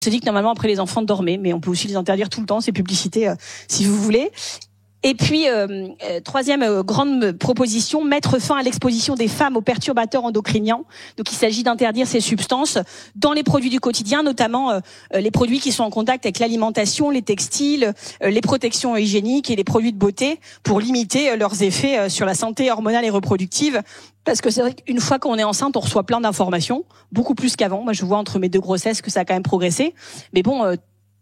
On se dit que normalement après les enfants dormaient, mais on peut aussi les interdire tout le temps, ces publicités, si vous voulez. Et puis, troisième grande proposition, mettre fin à l'exposition des femmes aux perturbateurs endocriniens. Donc, il s'agit d'interdire ces substances dans les produits du quotidien, notamment les produits qui sont en contact avec l'alimentation, les textiles, les protections hygiéniques et les produits de beauté, pour limiter leurs effets sur la santé hormonale et reproductive. Parce que c'est vrai qu'une fois qu'on est enceinte, on reçoit plein d'informations, beaucoup plus qu'avant. Moi, je vois entre mes 2 grossesses que ça a quand même progressé. Mais bon...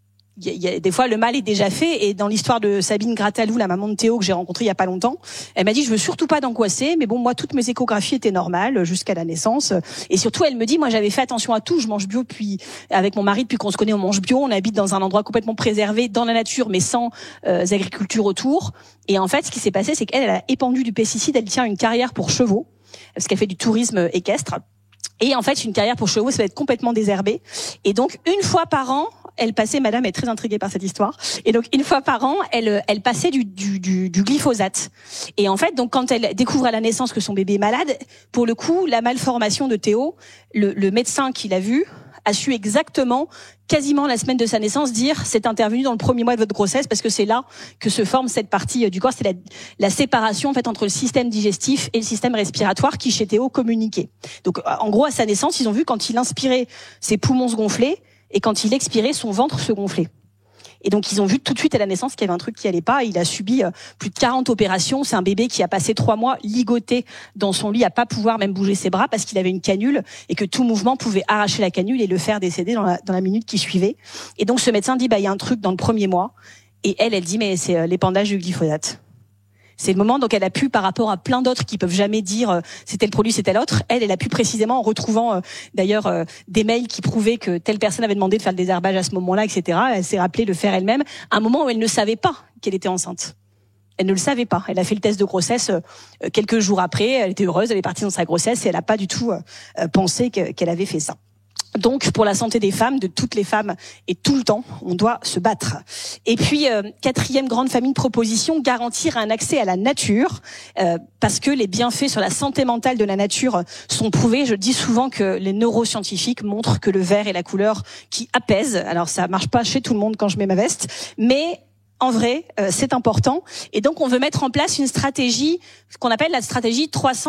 Il y a des fois le mal est déjà fait, et dans l'histoire de Sabine Gratalou, la maman de Théo que j'ai rencontrée il y a pas longtemps, elle m'a dit je veux surtout pas d'angoisser, mais bon moi toutes mes échographies étaient normales jusqu'à la naissance, et surtout elle me dit moi j'avais fait attention à tout, je mange bio puis avec mon mari depuis qu'on se connaît on mange bio, on habite dans un endroit complètement préservé dans la nature mais sans agriculture autour, et en fait ce qui s'est passé c'est qu'elle a épandu du pesticide, elle tient une carrière pour chevaux parce qu'elle fait du tourisme équestre. Et en fait, une carrière pour chevaux, ça va être complètement désherbé. Et donc, une fois par an, elle passait, madame est très intriguée par cette histoire, et donc une fois par an, elle passait du glyphosate. Et en fait, donc quand elle découvre à la naissance que son bébé est malade, pour le coup, la malformation de Théo, le médecin qui l'a vu a su exactement, quasiment la semaine de sa naissance, dire c'est intervenu dans le 1er mois de votre grossesse, parce que c'est là que se forme cette partie du corps, c'est la séparation en fait entre le système digestif et le système respiratoire qui chez Théo communiquait. Donc en gros à sa naissance, ils ont vu quand il inspirait, ses poumons se gonflaient, et quand il expirait, son ventre se gonflait. Et donc ils ont vu tout de suite à la naissance qu'il y avait un truc qui allait pas. Il a subi plus de 40 opérations. C'est un bébé qui a passé 3 mois ligoté dans son lit, à pas pouvoir même bouger ses bras parce qu'il avait une canule, et que tout mouvement pouvait arracher la canule et le faire décéder dans la minute qui suivait. Et donc ce médecin dit il y a un truc dans le 1er mois. Et elle dit mais c'est l'épandage du glyphosate. C'est le moment, donc elle a pu, par rapport à plein d'autres qui peuvent jamais dire c'est tel produit, c'est tel autre, elle a pu précisément, en retrouvant d'ailleurs des mails qui prouvaient que telle personne avait demandé de faire le désherbage à ce moment-là, etc. Elle s'est rappelé de le faire elle-même, à un moment où elle ne savait pas qu'elle était enceinte. Elle ne le savait pas. Elle a fait le test de grossesse quelques jours après, elle était heureuse, elle est partie dans sa grossesse, et elle n'a pas du tout pensé qu'elle avait fait ça. Donc, pour la santé des femmes, de toutes les femmes, et tout le temps, on doit se battre. Et puis, 4e grande famille de propositions, garantir un accès à la nature, parce que les bienfaits sur la santé mentale de la nature sont prouvés. Je dis souvent que les neuroscientifiques montrent que le vert est la couleur qui apaise. Alors, ça marche pas chez tout le monde quand je mets ma veste, mais en vrai, c'est important. Et donc, on veut mettre en place une stratégie, ce qu'on appelle la stratégie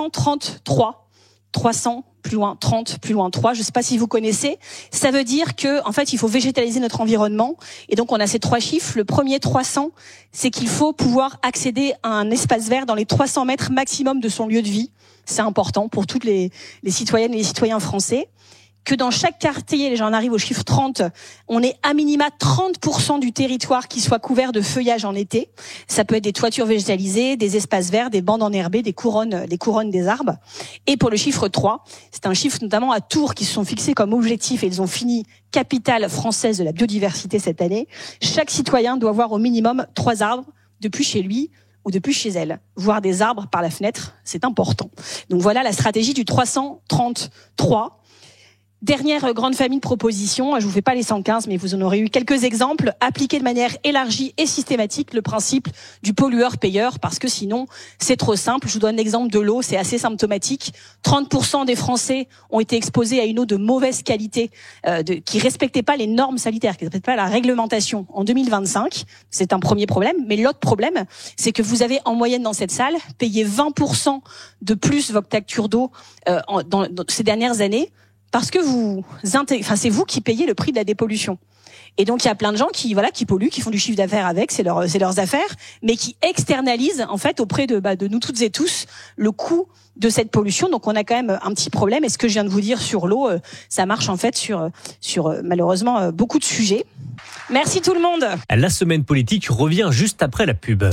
333. 300 plus loin 30 plus loin 3, je sais pas si vous connaissez. Ça veut dire que en fait, il faut végétaliser notre environnement, et donc on a ces 3 chiffres. Le premier 300, c'est qu'il faut pouvoir accéder à un espace vert dans les 300 mètres maximum de son lieu de vie. C'est important pour toutes les citoyennes et les citoyens français. Que dans chaque quartier, j'en arrive au chiffre 30, on ait à minima 30% du territoire qui soit couvert de feuillage en été. Ça peut être des toitures végétalisées, des espaces verts, des bandes enherbées, les couronnes des arbres. Et pour le chiffre 3, c'est un chiffre notamment à Tours qui se sont fixés comme objectif, et ils ont fini capitale française de la biodiversité cette année. Chaque citoyen doit voir au minimum 3 arbres depuis chez lui ou depuis chez elle. Voir des arbres par la fenêtre, c'est important. Donc voilà la stratégie du 333. Dernière grande famille de propositions, je vous fais pas les 115, mais vous en aurez eu quelques exemples. Appliquer de manière élargie et systématique le principe du pollueur-payeur, parce que sinon, c'est trop simple. Je vous donne l'exemple de l'eau, c'est assez symptomatique. 30% des Français ont été exposés à une eau de mauvaise qualité, qui respectait pas les normes sanitaires, qui respectait pas la réglementation en 2025. C'est un premier problème. Mais l'autre problème, c'est que vous avez en moyenne dans cette salle payé 20% de plus votre facture d'eau dans ces dernières années, parce que c'est vous qui payez le prix de la dépollution. Et donc il y a plein de gens qui polluent, qui font du chiffre d'affaires avec, c'est leurs affaires, mais qui externalisent en fait auprès de nous toutes et tous le coût de cette pollution. Donc on a quand même un petit problème. Et ce que je viens de vous dire sur l'eau, ça marche en fait sur malheureusement beaucoup de sujets. Merci tout le monde. La semaine politique revient juste après la pub.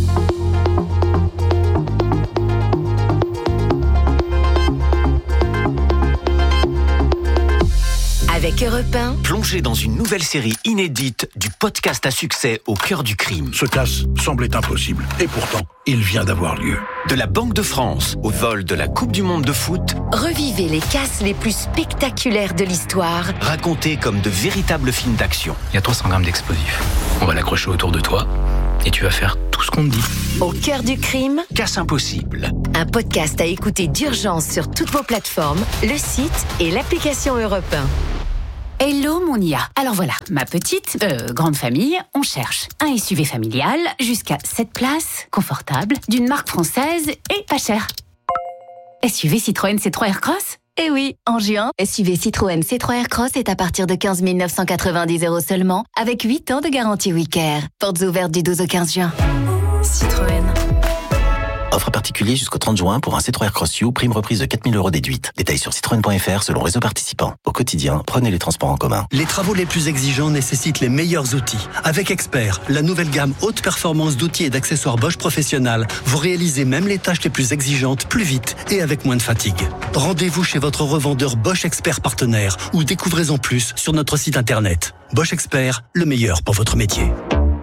Avec Europe 1, plongez dans une nouvelle série inédite du podcast à succès Au cœur du crime. Ce casse semblait impossible, et pourtant, il vient d'avoir lieu. De la Banque de France au vol de la Coupe du Monde de foot, revivez les casses les plus spectaculaires de l'histoire, racontés comme de véritables films d'action. Il y a 300 grammes d'explosifs. On va l'accrocher autour de toi, et tu vas faire tout ce qu'on te dit. Au cœur du crime, Casse impossible. Un podcast à écouter d'urgence sur toutes vos plateformes, le site et l'application Europe 1. Hello Monia. Alors voilà, ma petite, grande famille, on cherche un SUV familial jusqu'à 7 places, confortable, d'une marque française et pas cher. SUV Citroën C3 Aircross ? Eh oui, en juin, SUV Citroën C3 Aircross est à partir de 15 990 € seulement, avec 8 ans de garantie WeCare. Portes ouvertes du 12 au 15 juin. Citroën. Offre particulier jusqu'au 30 juin pour un C3 Aircross U, prime reprise de 4 000 € déduite. Détails sur citroën.fr selon réseau participant. Au quotidien, prenez les transports en commun. Les travaux les plus exigeants nécessitent les meilleurs outils. Avec Expert, la nouvelle gamme haute performance d'outils et d'accessoires Bosch Professionnal, vous réalisez même les tâches les plus exigeantes plus vite et avec moins de fatigue. Rendez-vous chez votre revendeur Bosch Expert partenaire ou découvrez-en plus sur notre site internet. Bosch Expert, le meilleur pour votre métier.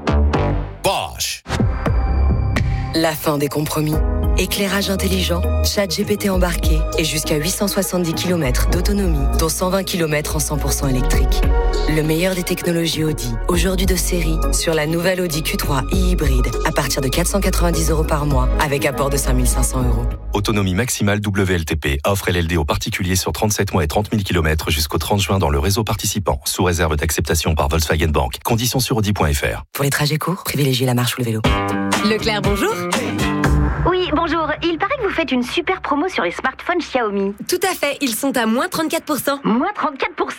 Bosch. La fin des compromis. Éclairage intelligent, ChatGPT embarqué et jusqu'à 870 km d'autonomie, dont 120 km en 100% électrique. Le meilleur des technologies Audi, aujourd'hui de série, sur la nouvelle Audi Q3 e-hybride, à partir de 490 € par mois, avec apport de 5 500 €. Autonomie maximale WLTP, offre LLD aux particuliers sur 37 mois et 30 000 km jusqu'au 30 juin dans le réseau participant, sous réserve d'acceptation par Volkswagen Bank. Conditions sur Audi.fr. Pour les trajets courts, privilégiez la marche ou le vélo. Leclerc, bonjour. Oui, bonjour. Il paraît que vous faites une super promo sur les smartphones Xiaomi. Tout à fait, ils sont à moins 34%. Moins 34%?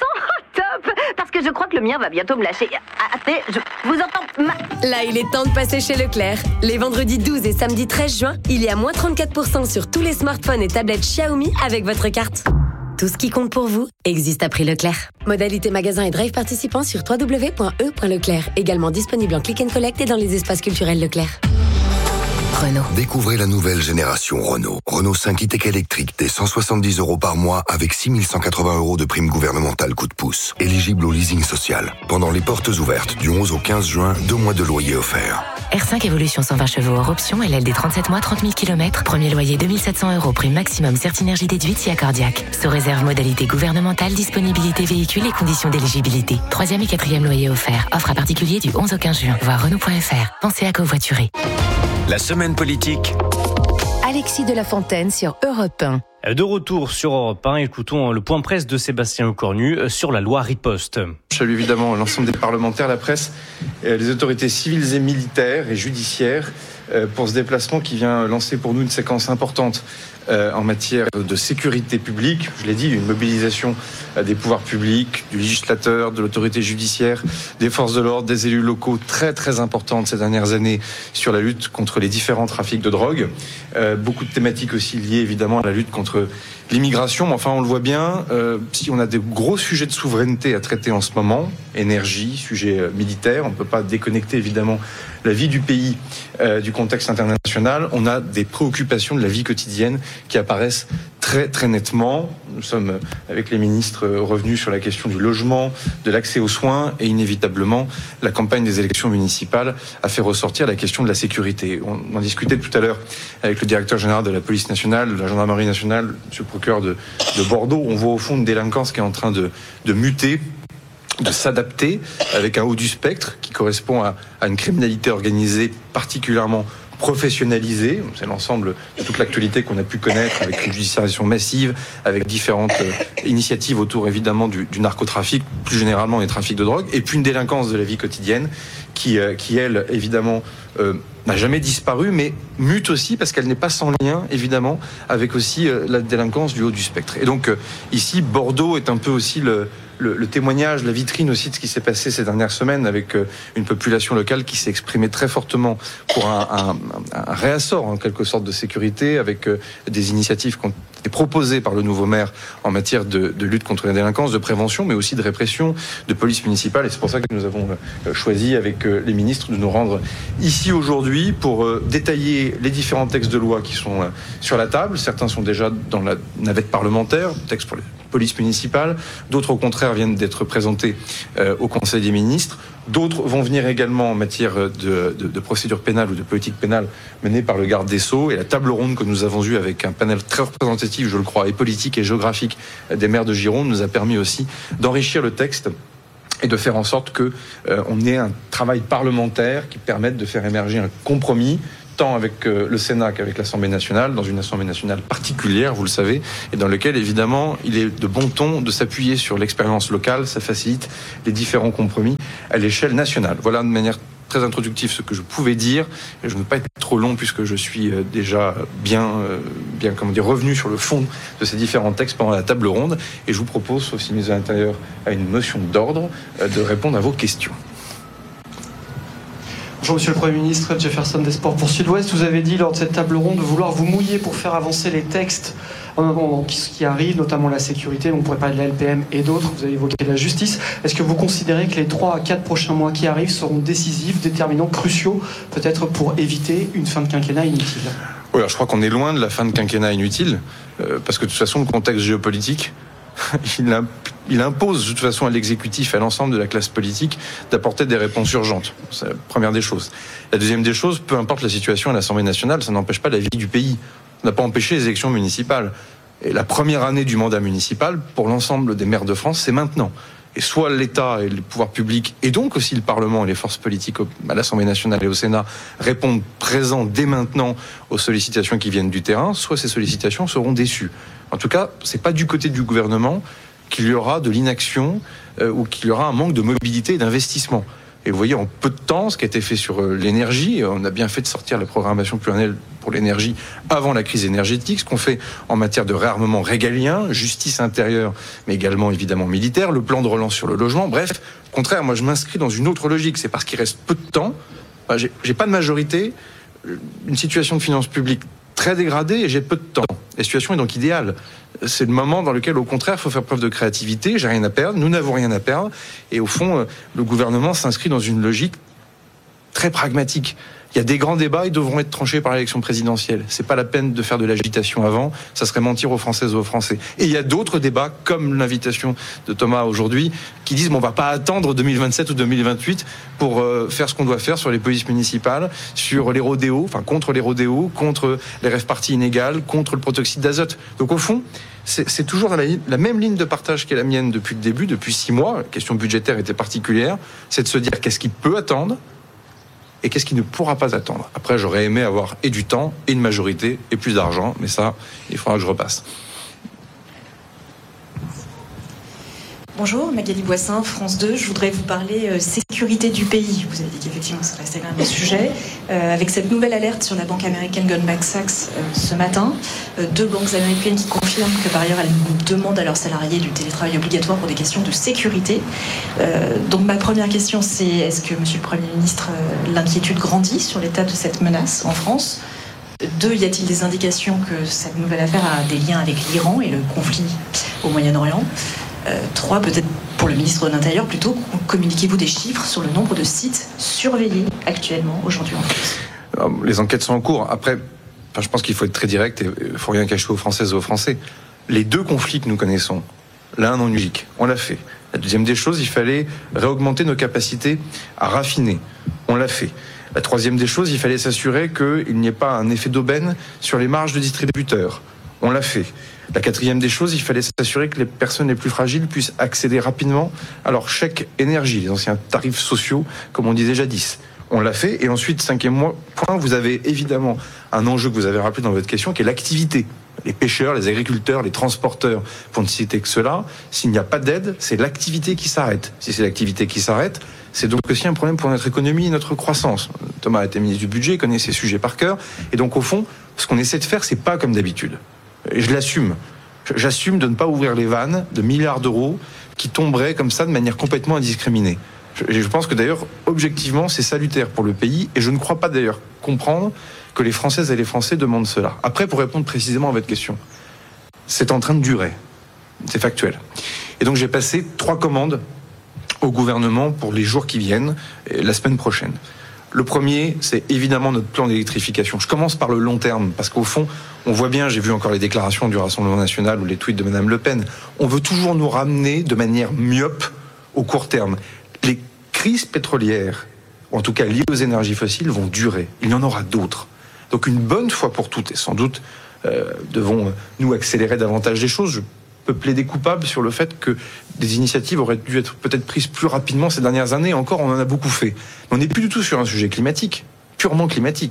Top! Parce que je crois que le mien va bientôt me lâcher. Attendez, je vous entends. Là, il est temps de passer chez Leclerc. Les vendredis 12 et samedi 13 juin, il y a moins 34% sur tous les smartphones et tablettes Xiaomi avec votre carte. Tout ce qui compte pour vous existe à prix Leclerc. Modalité magasin et drive participants sur www.e.leclerc. Également disponible en click and collect et dans les espaces culturels Leclerc. Renault. Découvrez la nouvelle génération Renault. Renault 5 e-tech électrique dès 170 € par mois avec 6 180 € de prime gouvernementale coup de pouce. Éligible au leasing social. Pendant les portes ouvertes du 11 au 15 juin, 2 mois de loyer offerts. R5 Evolution 120 chevaux hors option, LLD 37 mois, 30 000 km. Premier loyer 2 700 €, prime maximum Certinergie déduite si accordiaque. Sous réserve modalité gouvernementale, disponibilité véhicule et conditions d'éligibilité. 3e et 4e loyer offert. Offre à particulier du 11 au 15 juin. Voir Renault.fr. Pensez à covoiturer. La semaine politique. Alexis de la Fontaine sur Europe 1. De retour sur Europe 1, écoutons le point presse de Sébastien Lecornu sur la loi Riposte. Je salue évidemment l'ensemble des parlementaires, la presse, les autorités civiles et militaires et judiciaires pour ce déplacement qui vient lancer pour nous une séquence importante en matière de sécurité publique. Je l'ai dit, une mobilisation des pouvoirs publics, du législateur, de l'autorité judiciaire, des forces de l'ordre, des élus locaux, très très importante ces dernières années sur la lutte contre les différents trafics de drogue. Beaucoup de thématiques aussi liées évidemment à la lutte contre l'immigration. Mais enfin, on le voit bien, si on a des gros sujets de souveraineté à traiter en ce moment, énergie, sujet militaire, on ne peut pas déconnecter évidemment la vie du pays du contexte international. On a des préoccupations de la vie quotidienne qui apparaissent très très nettement. Nous sommes avec les ministres revenus sur la question du logement, de l'accès aux soins et inévitablement la campagne des élections municipales a fait ressortir la question de la sécurité. On en discutait tout à l'heure avec le directeur général de la police nationale, de la gendarmerie nationale, monsieur le procureur de Bordeaux. On voit au fond une délinquance qui est en train de muter, de s'adapter avec un haut du spectre qui correspond à une criminalité organisée particulièrement professionnalisée. C'est l'ensemble de toute l'actualité qu'on a pu connaître avec une judiciarisation massive, avec différentes initiatives autour évidemment du narcotrafic, plus généralement des trafics de drogue, et puis une délinquance de la vie quotidienne qui elle, évidemment, n'a jamais disparu, mais mute aussi parce qu'elle n'est pas sans lien, évidemment, avec aussi la délinquance du haut du spectre. Et donc, ici, Bordeaux est un peu aussi le témoignage, la vitrine aussi de ce qui s'est passé ces dernières semaines avec une population locale qui s'est exprimée très fortement pour un réassort, en quelque sorte, de sécurité, avec des initiatives qui ont été proposées par le nouveau maire en matière de lutte contre la délinquance, de prévention, mais aussi de répression, de police municipale. Et c'est pour ça que nous avons choisi avec les ministres de nous rendre ici aujourd'hui pour détailler les différents textes de loi qui sont sur la table. Certains sont déjà dans la navette parlementaire, textes pour les police municipale, d'autres au contraire viennent d'être présentés au Conseil des ministres, d'autres vont venir également en matière de procédure pénale ou de politique pénale menée par le garde des Sceaux, et la table ronde que nous avons eue avec un panel très représentatif, je le crois, et politique et géographique des maires de Gironde nous a permis aussi d'enrichir le texte et de faire en sorte que on ait un travail parlementaire qui permette de faire émerger un compromis tant avec le Sénat qu'avec l'Assemblée nationale, dans une Assemblée nationale particulière, vous le savez, et dans laquelle, évidemment, il est de bon ton de s'appuyer sur l'expérience locale. Ça facilite les différents compromis à l'échelle nationale. Voilà de manière très introductive ce que je pouvais dire. Et je ne veux pas être trop long puisque je suis déjà bien revenu sur le fond de ces différents textes pendant la table ronde. Et je vous propose, sauf si ministre de l'Intérieur a une motion d'ordre, de répondre à vos questions. Bonjour Monsieur le Premier ministre, Jefferson des Sports pour Sud-Ouest. Vous avez dit lors de cette table ronde de vouloir vous mouiller pour faire avancer les textes qui arrivent, notamment la sécurité. On pourrait parler de la LPM et d'autres. Vous avez évoqué la justice. Est-ce que vous considérez que les 3 à 4 prochains mois qui arrivent seront décisifs, déterminants, cruciaux, peut-être pour éviter une fin de quinquennat inutile ? Oui, alors je crois qu'on est loin de la fin de quinquennat inutile, parce que de toute façon, le contexte géopolitique, il impose de toute façon à l'exécutif, à l'ensemble de la classe politique, d'apporter des réponses urgentes. C'est la première des choses. La deuxième des choses, peu importe la situation à l'Assemblée nationale, ça n'empêche pas la vie du pays. On n'a pas empêché les élections municipales. Et la première année du mandat municipal, pour l'ensemble des maires de France, c'est maintenant. Et soit l'État et les pouvoirs publics, et donc aussi le Parlement et les forces politiques à l'Assemblée nationale et au Sénat, répondent présents dès maintenant aux sollicitations qui viennent du terrain, soit ces sollicitations seront déçues. En tout cas, c'est pas du côté du gouvernement qu'il y aura de l'inaction ou qu'il y aura un manque de mobilité et d'investissement. Et vous voyez, en peu de temps, ce qui a été fait sur l'énergie, on a bien fait de sortir la programmation pluriannuelle pour l'énergie avant la crise énergétique, ce qu'on fait en matière de réarmement régalien, justice intérieure, mais également évidemment militaire, le plan de relance sur le logement. Bref, au contraire, moi je m'inscris dans une autre logique. C'est parce qu'il reste peu de temps. J'ai pas de majorité, une situation de finances publiques très dégradée et j'ai peu de temps. La situation est donc idéale. C'est le moment dans lequel, au contraire, il faut faire preuve de créativité. J'ai rien à perdre, nous n'avons rien à perdre. Et au fond, le gouvernement s'inscrit dans une logique très pragmatique. Il y a des grands débats, ils devront être tranchés par l'élection présidentielle. C'est pas la peine de faire de l'agitation avant, ça serait mentir aux Françaises et aux Français. Et il y a d'autres débats, comme l'invitation de Thomas aujourd'hui, qui disent on va pas attendre 2027 ou 2028 pour faire ce qu'on doit faire sur les polices municipales, sur les rodéos, enfin contre les rodéos, contre les rave-parties inégales, contre le protoxyde d'azote. Donc au fond, c'est toujours la même ligne de partage qu'est la mienne depuis le début, depuis 6 mois. La question budgétaire était particulière, c'est de se dire qu'est-ce qui peut attendre et qu'est-ce qui ne pourra pas attendre. Après, j'aurais aimé avoir et du temps, et une majorité, et plus d'argent, mais ça, il faudra que je repasse. Bonjour, Magali Boissin, France 2. Je voudrais vous parler sécurité du pays. Vous avez dit qu'effectivement, ça restait quand même un sujet. Avec cette nouvelle alerte sur la banque américaine Goldman Sachs ce matin, 2 banques américaines qui confirment que par ailleurs, elles demandent à leurs salariés du télétravail obligatoire pour des questions de sécurité. Donc ma première question, c'est est-ce que, Monsieur le Premier ministre, l'inquiétude grandit sur l'état de cette menace en France ? 2, y a-t-il des indications que cette nouvelle affaire a des liens avec l'Iran et le conflit au Moyen-Orient ? 3, peut-être pour le ministre de l'Intérieur, plutôt, communiquez-vous des chiffres sur le nombre de sites surveillés actuellement, aujourd'hui en France ? Les enquêtes sont en cours. Après, je pense qu'il faut être très direct et il ne faut rien cacher aux Françaises et aux Français. Les 2 conflits que nous connaissons, l'un en Belgique, on l'a fait. La deuxième des choses, il fallait réaugmenter nos capacités à raffiner. On l'a fait. La troisième des choses, il fallait s'assurer qu'il n'y ait pas un effet d'aubaine sur les marges de distributeurs. On l'a fait. La quatrième des choses, il fallait s'assurer que les personnes les plus fragiles puissent accéder rapidement à leur chèque énergie, les anciens tarifs sociaux, comme on disait jadis. On l'a fait. Et ensuite, 5e point, vous avez évidemment un enjeu que vous avez rappelé dans votre question, qui est l'activité. Les pêcheurs, les agriculteurs, les transporteurs, pour ne citer que cela, s'il n'y a pas d'aide, c'est l'activité qui s'arrête. Si c'est l'activité qui s'arrête, c'est donc aussi un problème pour notre économie et notre croissance. Thomas a été ministre du Budget, il connaît ces sujets par cœur. Et donc, au fond, ce qu'on essaie de faire, c'est pas comme d'habitude. Et je l'assume. J'assume de ne pas ouvrir les vannes de milliards d'euros qui tomberaient comme ça de manière complètement indiscriminée. Je pense que d'ailleurs, objectivement, c'est salutaire pour le pays et je ne crois pas d'ailleurs comprendre que les Françaises et les Français demandent cela. Après, pour répondre précisément à votre question, c'est en train de durer. C'est factuel. Et donc j'ai passé 3 commandes au gouvernement pour les jours qui viennent, et la semaine prochaine. Le premier, c'est évidemment notre plan d'électrification. Je commence par le long terme, parce qu'au fond, on voit bien, j'ai vu encore les déclarations du Rassemblement national ou les tweets de Madame Le Pen, on veut toujours nous ramener de manière myope au court terme. Les crises pétrolières, ou en tout cas liées aux énergies fossiles, vont durer. Il y en aura d'autres. Donc une bonne fois pour toutes, et sans doute devons-nous accélérer davantage les choses. Je peux plaider coupable sur le fait que des initiatives auraient dû être peut-être prises plus rapidement ces dernières années. Encore, on en a beaucoup fait. Mais on n'est plus du tout sur un sujet climatique, purement climatique.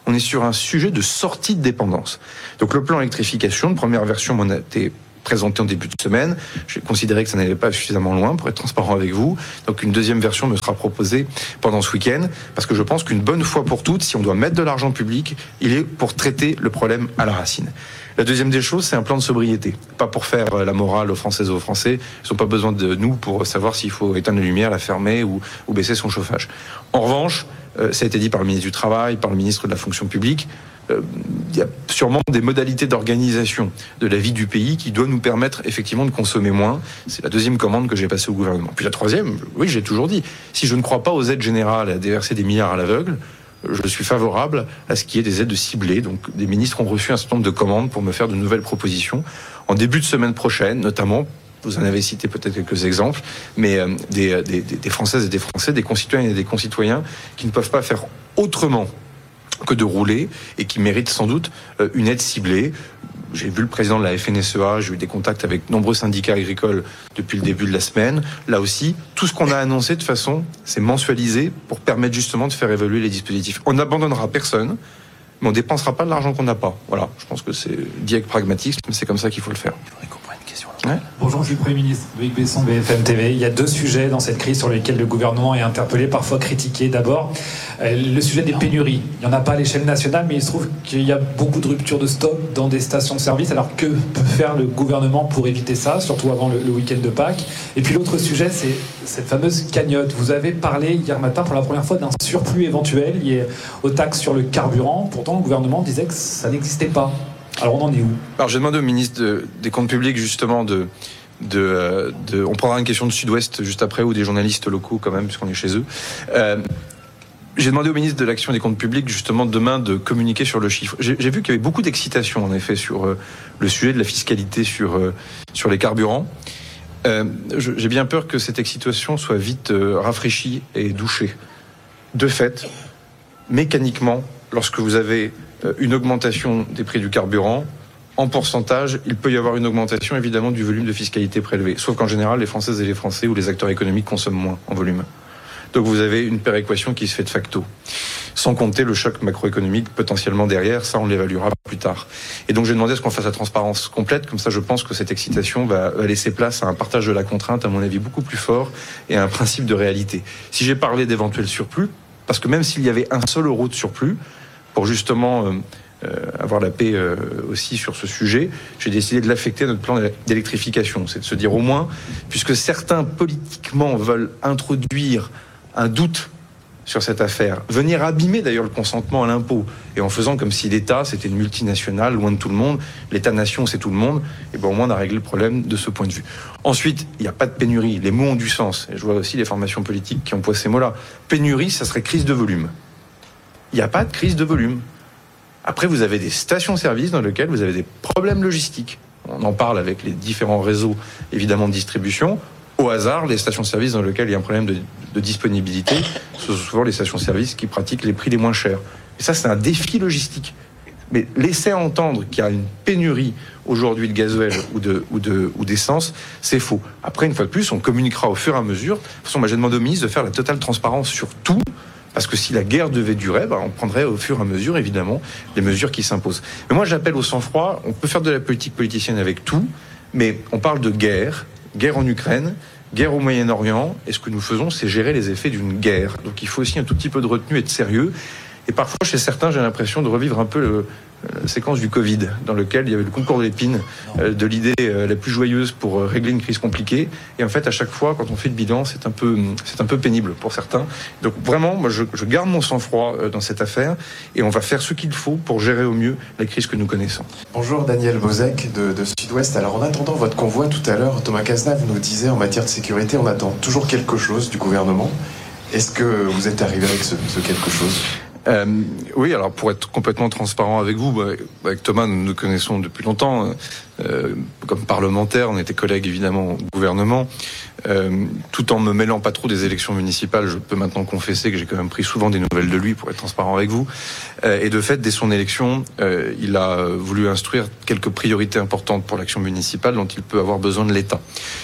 On est sur un sujet de sortie de dépendance. Donc le plan électrification, une première version m'en a été présenté en début de semaine. J'ai considéré que ça n'allait pas suffisamment loin pour être transparent avec vous. Donc une deuxième version me sera proposée pendant ce week-end, parce que je pense qu'une bonne fois pour toutes, si on doit mettre de l'argent public, il est pour traiter le problème à la racine. La deuxième des choses, c'est un plan de sobriété. Pas pour faire la morale aux Françaises et aux Français. Ils n'ont pas besoin de nous pour savoir s'il faut éteindre la lumière, la fermer ou baisser son chauffage. En revanche, ça a été dit par le ministre du Travail, par le ministre de la Fonction publique, il y a sûrement des modalités d'organisation de la vie du pays qui doivent nous permettre effectivement de consommer moins. C'est la deuxième commande que j'ai passée au gouvernement. Puis la troisième, oui, j'ai toujours dit, si je ne crois pas aux aides générales à déverser des milliards à l'aveugle, je suis favorable à ce qu'il y ait des aides ciblées. Donc des ministres ont reçu un certain nombre de commandes pour me faire de nouvelles propositions. En début de semaine prochaine, notamment, vous en avez cité peut-être quelques exemples, mais des Françaises et des Français, des concitoyennes et des concitoyens qui ne peuvent pas faire autrement que de rouler et qui méritent sans doute une aide ciblée. J'ai vu le président de la FNSEA, j'ai eu des contacts avec nombreux syndicats agricoles depuis le début de la semaine. Là aussi, tout ce qu'on a annoncé, de toute façon, c'est mensualisé pour permettre justement de faire évoluer les dispositifs. On n'abandonnera personne, mais on ne dépensera pas de l'argent qu'on n'a pas. Voilà, je pense que c'est dit avec pragmatisme, mais c'est comme ça qu'il faut le faire. Ouais. Bonjour, Monsieur le Premier ministre, Loïc Besson, BFM TV. Il y a deux sujets dans cette crise sur lesquels le gouvernement est interpellé, parfois critiqué. D'abord, le sujet des pénuries. Il n'y en a pas à l'échelle nationale, mais il se trouve qu'il y a beaucoup de ruptures de stock dans des stations-service. Alors que peut faire le gouvernement pour éviter ça, surtout avant le week-end de Pâques? Et puis l'autre sujet, c'est cette fameuse cagnotte. Vous avez parlé hier matin pour la première fois d'un surplus éventuel lié aux taxes sur le carburant. Pourtant, le gouvernement disait que ça n'existait pas. Alors on en est où? Alors j'ai demandé au ministre des Comptes Publics justement on prendra une question de Sud-Ouest juste après, ou des journalistes locaux quand même, puisqu'on est chez eux. J'ai demandé au ministre de l'Action et des Comptes Publics justement demain de communiquer sur le chiffre. J'ai vu qu'il y avait beaucoup d'excitation en effet sur le sujet de la fiscalité sur les carburants. J'ai bien peur que cette excitation soit vite rafraîchie et douchée. De fait, mécaniquement, lorsque vous avez une augmentation des prix du carburant, en pourcentage, il peut y avoir une augmentation évidemment du volume de fiscalité prélevé. Sauf qu'en général, les Françaises et les Français ou les acteurs économiques consomment moins en volume. Donc vous avez une péréquation qui se fait de facto. Sans compter le choc macroéconomique potentiellement derrière, ça on l'évaluera plus tard. Et donc j'ai demandé à ce qu'on fasse la transparence complète, comme ça je pense que cette excitation va laisser place à un partage de la contrainte, à mon avis, beaucoup plus fort, et à un principe de réalité. Si j'ai parlé d'éventuels surplus, parce que même s'il y avait un seul euro de surplus, pour justement avoir la paix aussi sur ce sujet, j'ai décidé de l'affecter à notre plan d'électrification. C'est de se dire au moins, puisque certains politiquement veulent introduire un doute sur cette affaire, venir abîmer d'ailleurs le consentement à l'impôt, et en faisant comme si l'État c'était une multinationale, loin de tout le monde, l'État-nation c'est tout le monde, et bien au moins on a réglé le problème de ce point de vue. Ensuite, il n'y a pas de pénurie, les mots ont du sens, et je vois aussi les formations politiques qui emploient ces mots-là. Pénurie, ça serait crise de volume. Il n'y a pas de crise de volume. Après, vous avez des stations-service dans lesquelles vous avez des problèmes logistiques. On en parle avec les différents réseaux, évidemment, de distribution. Au hasard, les stations-service dans lesquelles il y a un problème de disponibilité, ce sont souvent les stations-service qui pratiquent les prix les moins chers. Et ça, c'est un défi logistique. Mais laisser entendre qu'il y a une pénurie aujourd'hui de gasoil ou d'essence, c'est faux. Après, une fois de plus, on communiquera au fur et à mesure. De toute façon, moi, j'ai demandé au ministre de faire la totale transparence sur tout. Parce que si la guerre devait durer, on prendrait au fur et à mesure, évidemment, les mesures qui s'imposent. Mais moi, j'appelle au sang-froid. On peut faire de la politique politicienne avec tout, mais on parle de guerre en Ukraine, guerre au Moyen-Orient, et ce que nous faisons, c'est gérer les effets d'une guerre. Donc il faut aussi un tout petit peu de retenue et de sérieux. Et parfois, chez certains, j'ai l'impression de revivre un peu la séquence du Covid, dans lequel il y avait le concours de l'épine, de l'idée la plus joyeuse pour régler une crise compliquée. Et en fait, à chaque fois, quand on fait le bilan, c'est un peu pénible pour certains. Donc vraiment, moi, je garde mon sang-froid dans cette affaire, et on va faire ce qu'il faut pour gérer au mieux la crise que nous connaissons. Bonjour, Daniel Bozek de Sud-Ouest. Alors, en attendant votre convoi tout à l'heure, Thomas Cazenave nous disait, en matière de sécurité, on attend toujours quelque chose du gouvernement. Est-ce que vous êtes arrivé avec ce quelque chose ? Oui, alors pour être complètement transparent avec vous, avec Thomas, nous nous connaissons depuis longtemps. Comme parlementaire, on était collègues évidemment au gouvernement. Tout en me mêlant pas trop des élections municipales, je peux maintenant confesser que j'ai quand même pris souvent des nouvelles de lui pour être transparent avec vous. Et de fait, dès son élection, il a voulu instruire quelques priorités importantes pour l'action municipale dont il peut avoir besoin de l'État. Il a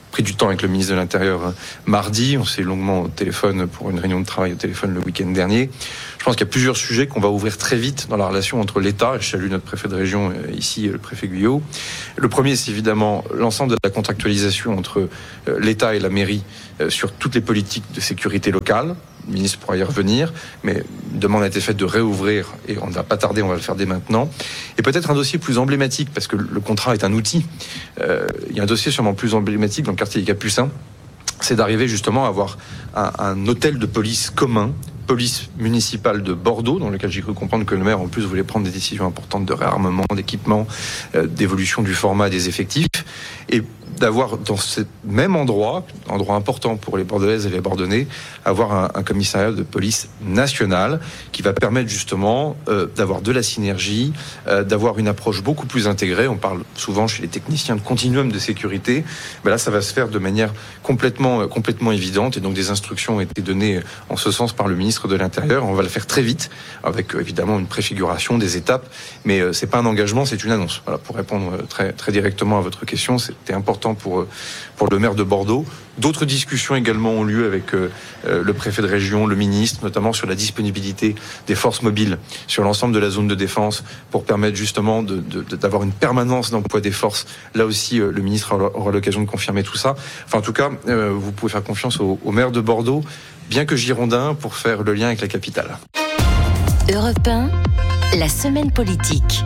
pris du temps avec le ministre de l'Intérieur mardi. On s'est longuement au téléphone pour une réunion de travail au téléphone le week-end dernier. Je pense qu'il y a plusieurs sujets qu'on va ouvrir très vite dans la relation entre l'État, et je salue notre préfet de région ici, le préfet Guyot. Le premier, c'est évidemment l'ensemble de la contractualisation entre l'État et la mairie sur toutes les politiques de sécurité locale. Le ministre pourra y revenir, mais une demande a été faite de réouvrir, et on ne va pas tarder, on va le faire dès maintenant. Et peut-être un dossier plus emblématique, parce que le contrat est un outil. Il y a un dossier sûrement plus emblématique dans le quartier des Capucins, c'est d'arriver justement à avoir un hôtel de police commun, police municipale de Bordeaux, dans lequel j'ai cru comprendre que le maire en plus voulait prendre des décisions importantes de réarmement, d'équipement, d'évolution du format des effectifs, et d'avoir dans ce même endroit important pour les Bordelaises et les Bordelais, avoir un commissariat de police national qui va permettre justement d'avoir de la synergie, d'avoir une approche beaucoup plus intégrée. On parle souvent chez les techniciens de continuum de sécurité. Ben là, ça va se faire de manière complètement évidente, et donc des instructions ont été données en ce sens par le ministre de l'Intérieur. On va le faire très vite, avec évidemment une préfiguration des étapes, mais c'est pas un engagement, c'est une annonce. Voilà, pour répondre très, très directement à votre question, c'était important pour le maire de Bordeaux. D'autres discussions également ont lieu avec le préfet de région, le ministre, notamment sur la disponibilité des forces mobiles sur l'ensemble de la zone de défense, pour permettre justement d'avoir une permanence d'emploi des forces. Là aussi, le ministre aura l'occasion de confirmer tout ça. Enfin, en tout cas, vous pouvez faire confiance au maire de Bordeaux, bien que girondin, pour faire le lien avec la capitale. Europe 1, la semaine politique.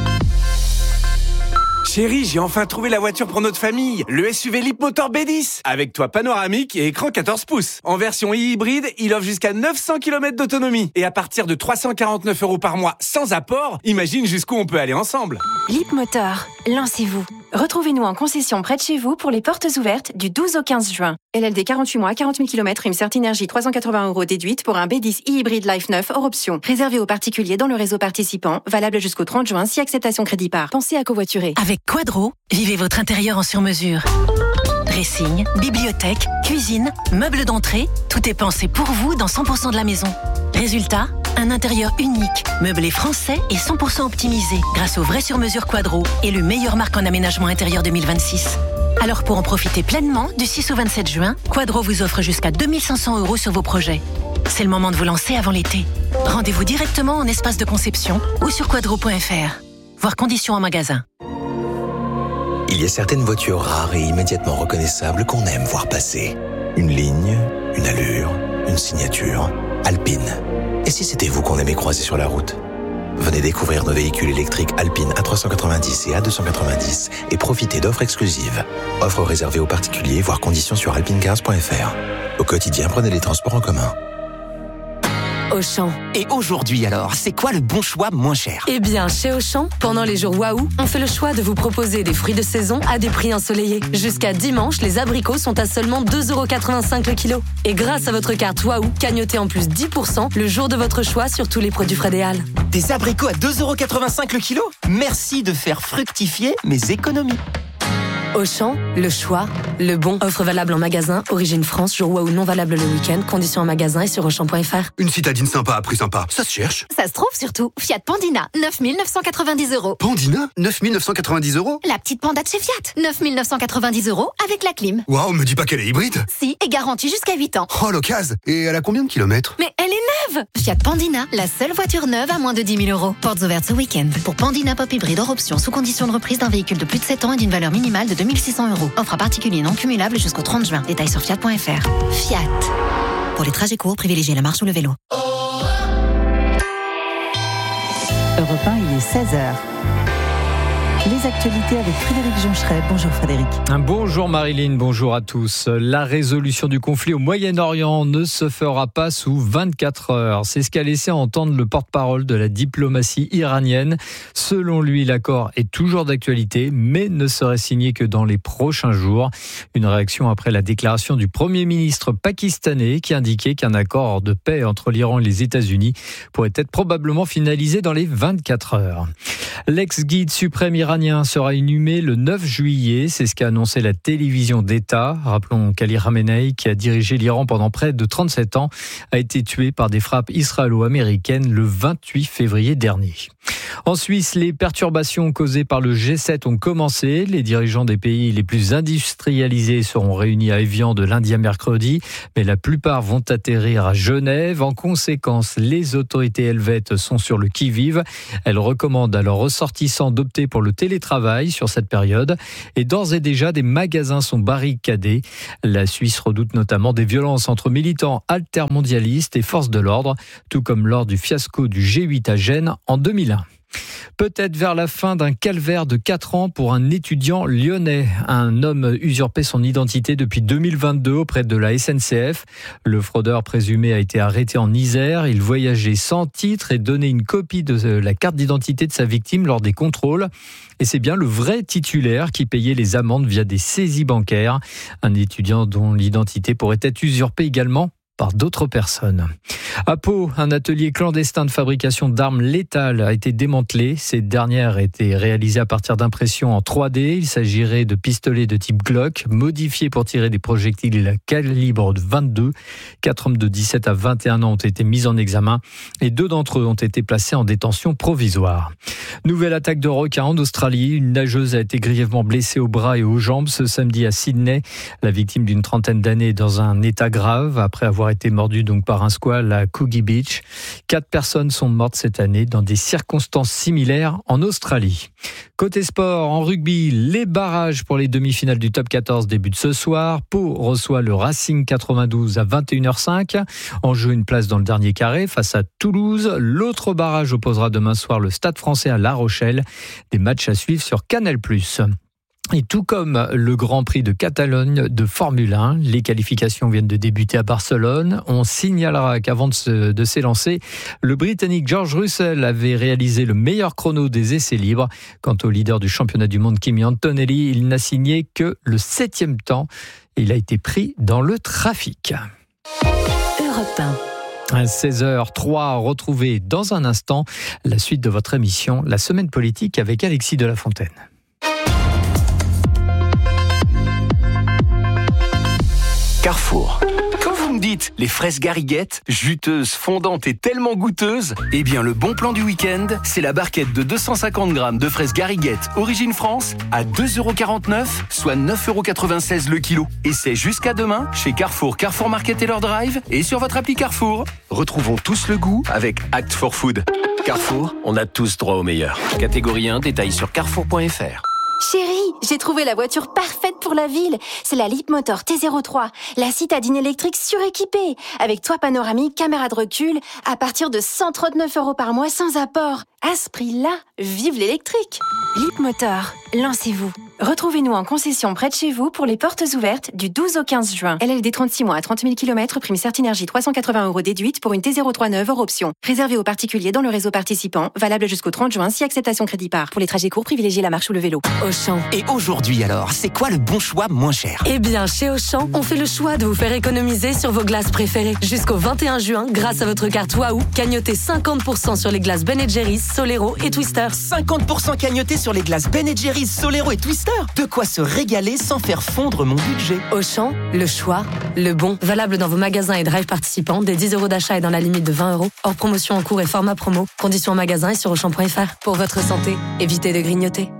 Chérie, j'ai enfin trouvé la voiture pour notre famille, le SUV Leapmotor B10, avec toit panoramique et écran 14 pouces. En version hybride, il offre jusqu'à 900 km d'autonomie. Et à partir de 349 € par mois sans apport, imagine jusqu'où on peut aller ensemble. Leapmotor, lancez-vous. Retrouvez-nous en concession près de chez vous pour les portes ouvertes du 12 au 15 juin. LLD 48 mois, 40 000 km, prime Certinergie 380 € déduite pour un B10 e-hybride Life 9 hors option. Réservé aux particuliers dans le réseau participant, valable jusqu'au 30 juin si acceptation crédit par. Pensez à covoiturer. Avec Quadro, vivez votre intérieur en sur-mesure. Dressing, bibliothèque, cuisine, meubles d'entrée, tout est pensé pour vous dans 100% de la maison. Résultat, un intérieur unique, meublé français et 100% optimisé grâce aux vraies sur-mesure Quadro et le meilleur marque en aménagement intérieur 2026. Alors pour en profiter pleinement, du 6 au 27 juin, Quadro vous offre jusqu'à 2500 € sur vos projets. C'est le moment de vous lancer avant l'été. Rendez-vous directement en espace de conception ou sur quadro.fr. Voir conditions en magasin. Il y a certaines voitures rares et immédiatement reconnaissables qu'on aime voir passer. Une ligne, une allure, une signature. Alpine. Et si c'était vous qu'on aimait croiser sur la route ? Venez découvrir nos véhicules électriques Alpine A390 et A290 et profitez d'offres exclusives. Offres réservées aux particuliers, voire conditions sur alpinecars.fr. Au quotidien, prenez les transports en commun. Auchan. Et aujourd'hui alors, c'est quoi le bon choix moins cher ? Eh bien, chez Auchan, pendant les jours Waouh, on fait le choix de vous proposer des fruits de saison à des prix ensoleillés. Jusqu'à dimanche, les abricots sont à seulement 2,85 € le kilo. Et grâce à votre carte Waouh, cagnotez en plus 10% le jour de votre choix sur tous les produits Frédéal. Des abricots à 2,85 € le kilo ? Merci de faire fructifier mes économies. Auchan, le choix, le bon. Offre valable en magasin, origine France, jour Waouh non valable le week-end. Conditions en magasin et sur Auchan.fr. Une citadine sympa à prix sympa, ça se cherche. Ça se trouve surtout. Fiat Pandina, 9 990 €. Pandina, 9 990 €. La petite panda de chez Fiat, 9 990 € avec la clim. Waouh, me dis pas qu'elle est hybride. Si, et garantie jusqu'à 8 ans. Oh, l'occasion. Et elle a combien de kilomètres ? Mais elle est neuve. Fiat Pandina, la seule voiture neuve à moins de 10 000 €. Portes ouvertes ce week-end. Pour Pandina Pop hybride hors option, sous condition de reprise d'un véhicule de plus de 7 ans et d'une valeur minimale de 2 600 €. Offre à particulier non cumulable jusqu'au 30 juin. Détails sur Fiat.fr. Fiat. Pour les trajets courts, privilégiez la marche ou le vélo. Europe 1, il est 16h. Les actualités avec Frédéric Joncheret. Bonjour Frédéric. Bonjour Marilyn, bonjour à tous. La résolution du conflit au Moyen-Orient ne se fera pas sous 24 heures. C'est ce qu'a laissé entendre le porte-parole de la diplomatie iranienne. Selon lui, l'accord est toujours d'actualité, mais ne serait signé que dans les prochains jours. Une réaction après la déclaration du Premier ministre pakistanais qui indiquait qu'un accord de paix entre l'Iran et les États-Unis pourrait être probablement finalisé dans les 24 heures. L'ex-guide suprême iranien iranien sera inhumé le 9 juillet. C'est ce qu'a annoncé la télévision d'État. Rappelons qu'Ali Khamenei, qui a dirigé l'Iran pendant près de 37 ans, a été tué par des frappes israélo-américaines le 28 février dernier. En Suisse, les perturbations causées par le G7 ont commencé. Les dirigeants des pays les plus industrialisés seront réunis à Évian de lundi à mercredi, mais la plupart vont atterrir à Genève. En conséquence, les autorités helvètes sont sur le qui-vive. Elles recommandent à leurs ressortissants d'opter pour le télétravail sur cette période. Et d'ores et déjà, des magasins sont barricadés. La Suisse redoute notamment des violences entre militants altermondialistes et forces de l'ordre, tout comme lors du fiasco du G8 à Gênes en 2001. Peut-être vers la fin d'un calvaire de 4 ans pour un étudiant lyonnais. Un homme usurpait son identité depuis 2022 auprès de la SNCF. Le fraudeur présumé a été arrêté en Isère. Il voyageait sans titre et donnait une copie de la carte d'identité de sa victime lors des contrôles. Et c'est bien le vrai titulaire qui payait les amendes via des saisies bancaires. Un étudiant dont l'identité pourrait être usurpée également par d'autres personnes. À Pau, un atelier clandestin de fabrication d'armes létales a été démantelé. Ces dernières étaient réalisées à partir d'impressions en 3D. Il s'agirait de pistolets de type Glock, modifiés pour tirer des projectiles à calibre de 22. 4 hommes de 17 à 21 ans ont été mis en examen et 2 d'entre eux ont été placés en détention provisoire. Nouvelle attaque de requins en Australie. Une nageuse a été grièvement blessée au bras et aux jambes ce samedi à Sydney. La victime d'une trentaine d'années est dans un état grave après avoir été mordue par un squale à Coogee Beach. 4 personnes sont mortes cette année dans des circonstances similaires en Australie. Côté sport, en rugby, les barrages pour les demi-finales du top 14 débutent ce soir. Pau reçoit le Racing 92 à 21h05. En jeu, une place dans le dernier carré face à Toulouse. L'autre barrage opposera demain soir le Stade Français à La Rochelle. Des matchs à suivre sur Canal+. Et tout comme le Grand Prix de Catalogne de Formule 1, les qualifications viennent de débuter à Barcelone. On signalera qu'avant de s'élancer, le Britannique George Russell avait réalisé le meilleur chrono des essais libres. Quant au leader du championnat du monde, Kimi Antonelli, il n'a signé que le 7e temps. Il a été pris dans le trafic. Europe 1. 16h03, retrouvez dans un instant la suite de votre émission, La Semaine politique avec Alexis de la Fontaine. Carrefour. Quand vous me dites les fraises gariguettes, juteuses, fondantes et tellement goûteuses, eh bien le bon plan du week-end, c'est la barquette de 250 grammes de fraises gariguettes Origine France à 2,49€, soit 9,96€ le kilo. Et c'est jusqu'à demain chez Carrefour, Carrefour Market et leur drive et sur votre appli Carrefour. Retrouvons tous le goût avec Act for Food. Carrefour, on a tous droit au meilleur. Catégorie 1, détail sur carrefour.fr. Chérie, j'ai trouvé la voiture parfaite pour la ville. C'est la Leapmotor T03, la citadine électrique suréquipée, avec toit panoramique, caméra de recul, à partir de 139€ par mois sans apport. À ce prix-là, vive l'électrique. Leapmotor, lancez-vous. Retrouvez-nous en concession près de chez vous pour les portes ouvertes du 12 au 15 juin. LLD 36 mois à 30 000 km, prime Certinergie 380€ déduite pour une T03 neuve hors option. Réservé aux particuliers dans le réseau participant, valable jusqu'au 30 juin si acceptation crédit par. Pour les trajets courts, privilégiez la marche ou le vélo. Auchan. Et aujourd'hui alors, c'est quoi le bon choix moins cher ? Eh bien, chez Auchan, on fait le choix de vous faire économiser sur vos glaces préférées. Jusqu'au 21 juin, grâce à votre carte Waouh, cagnotez 50% sur les glaces Ben & Jerry's, Solero et Twister. 50% cagnoté sur les glaces Ben & Jerry's, Solero et Twister. De quoi se régaler sans faire fondre mon budget. Auchan, le choix, le bon. Valable dans vos magasins et drive participants, dès 10€ d'achat et dans la limite de 20€. Hors promotion en cours et format promo. Conditions en magasin et sur Auchan.fr. Pour votre santé, évitez de grignoter.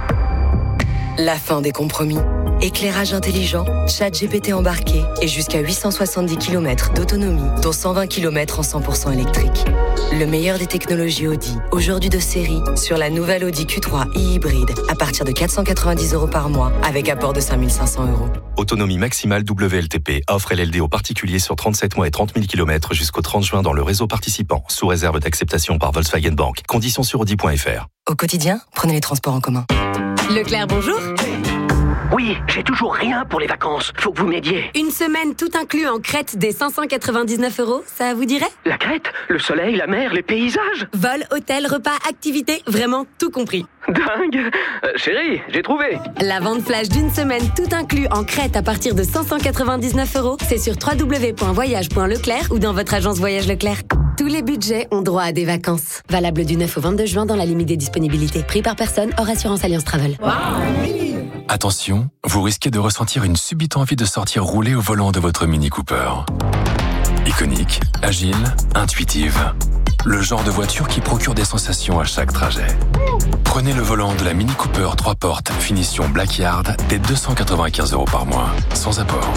La fin des compromis. Éclairage intelligent, ChatGPT embarqué et jusqu'à 870 km d'autonomie, dont 120 km en 100% électrique. Le meilleur des technologies Audi, aujourd'hui de série, sur la nouvelle Audi Q3 e-hybride, à partir de 490€ par mois, avec apport de 5 500€. Autonomie maximale WLTP, offre LLD aux particuliers sur 37 mois et 30 000 km jusqu'au 30 juin dans le réseau participant, sous réserve d'acceptation par Volkswagen Bank. Conditions sur Audi.fr. Au quotidien, prenez les transports en commun. Leclerc, bonjour. Oui, j'ai toujours rien pour les vacances. Faut que vous m'aidiez. Une semaine tout inclus en Crète des 599€, ça vous dirait ? La Crète, le soleil, la mer, les paysages. Vol, hôtel, repas, activités, vraiment tout compris. Dingue. Chérie, j'ai trouvé. La vente flash d'une semaine tout inclus en Crète à partir de 599€, c'est sur www.voyage.leclerc ou dans votre agence Voyage Leclerc. Tous les budgets ont droit à des vacances. Valable du 9 au 22 juin dans la limite des disponibilités. Prix par personne, hors assurance Alliance Travel. Attention, vous risquez de ressentir une subite envie de sortir rouler au volant de votre Mini Cooper. Iconique, agile, intuitive. Le genre de voiture qui procure des sensations à chaque trajet. Prenez le volant de la Mini Cooper 3 portes, finition Blackyard, dès 295 € par mois, sans apport.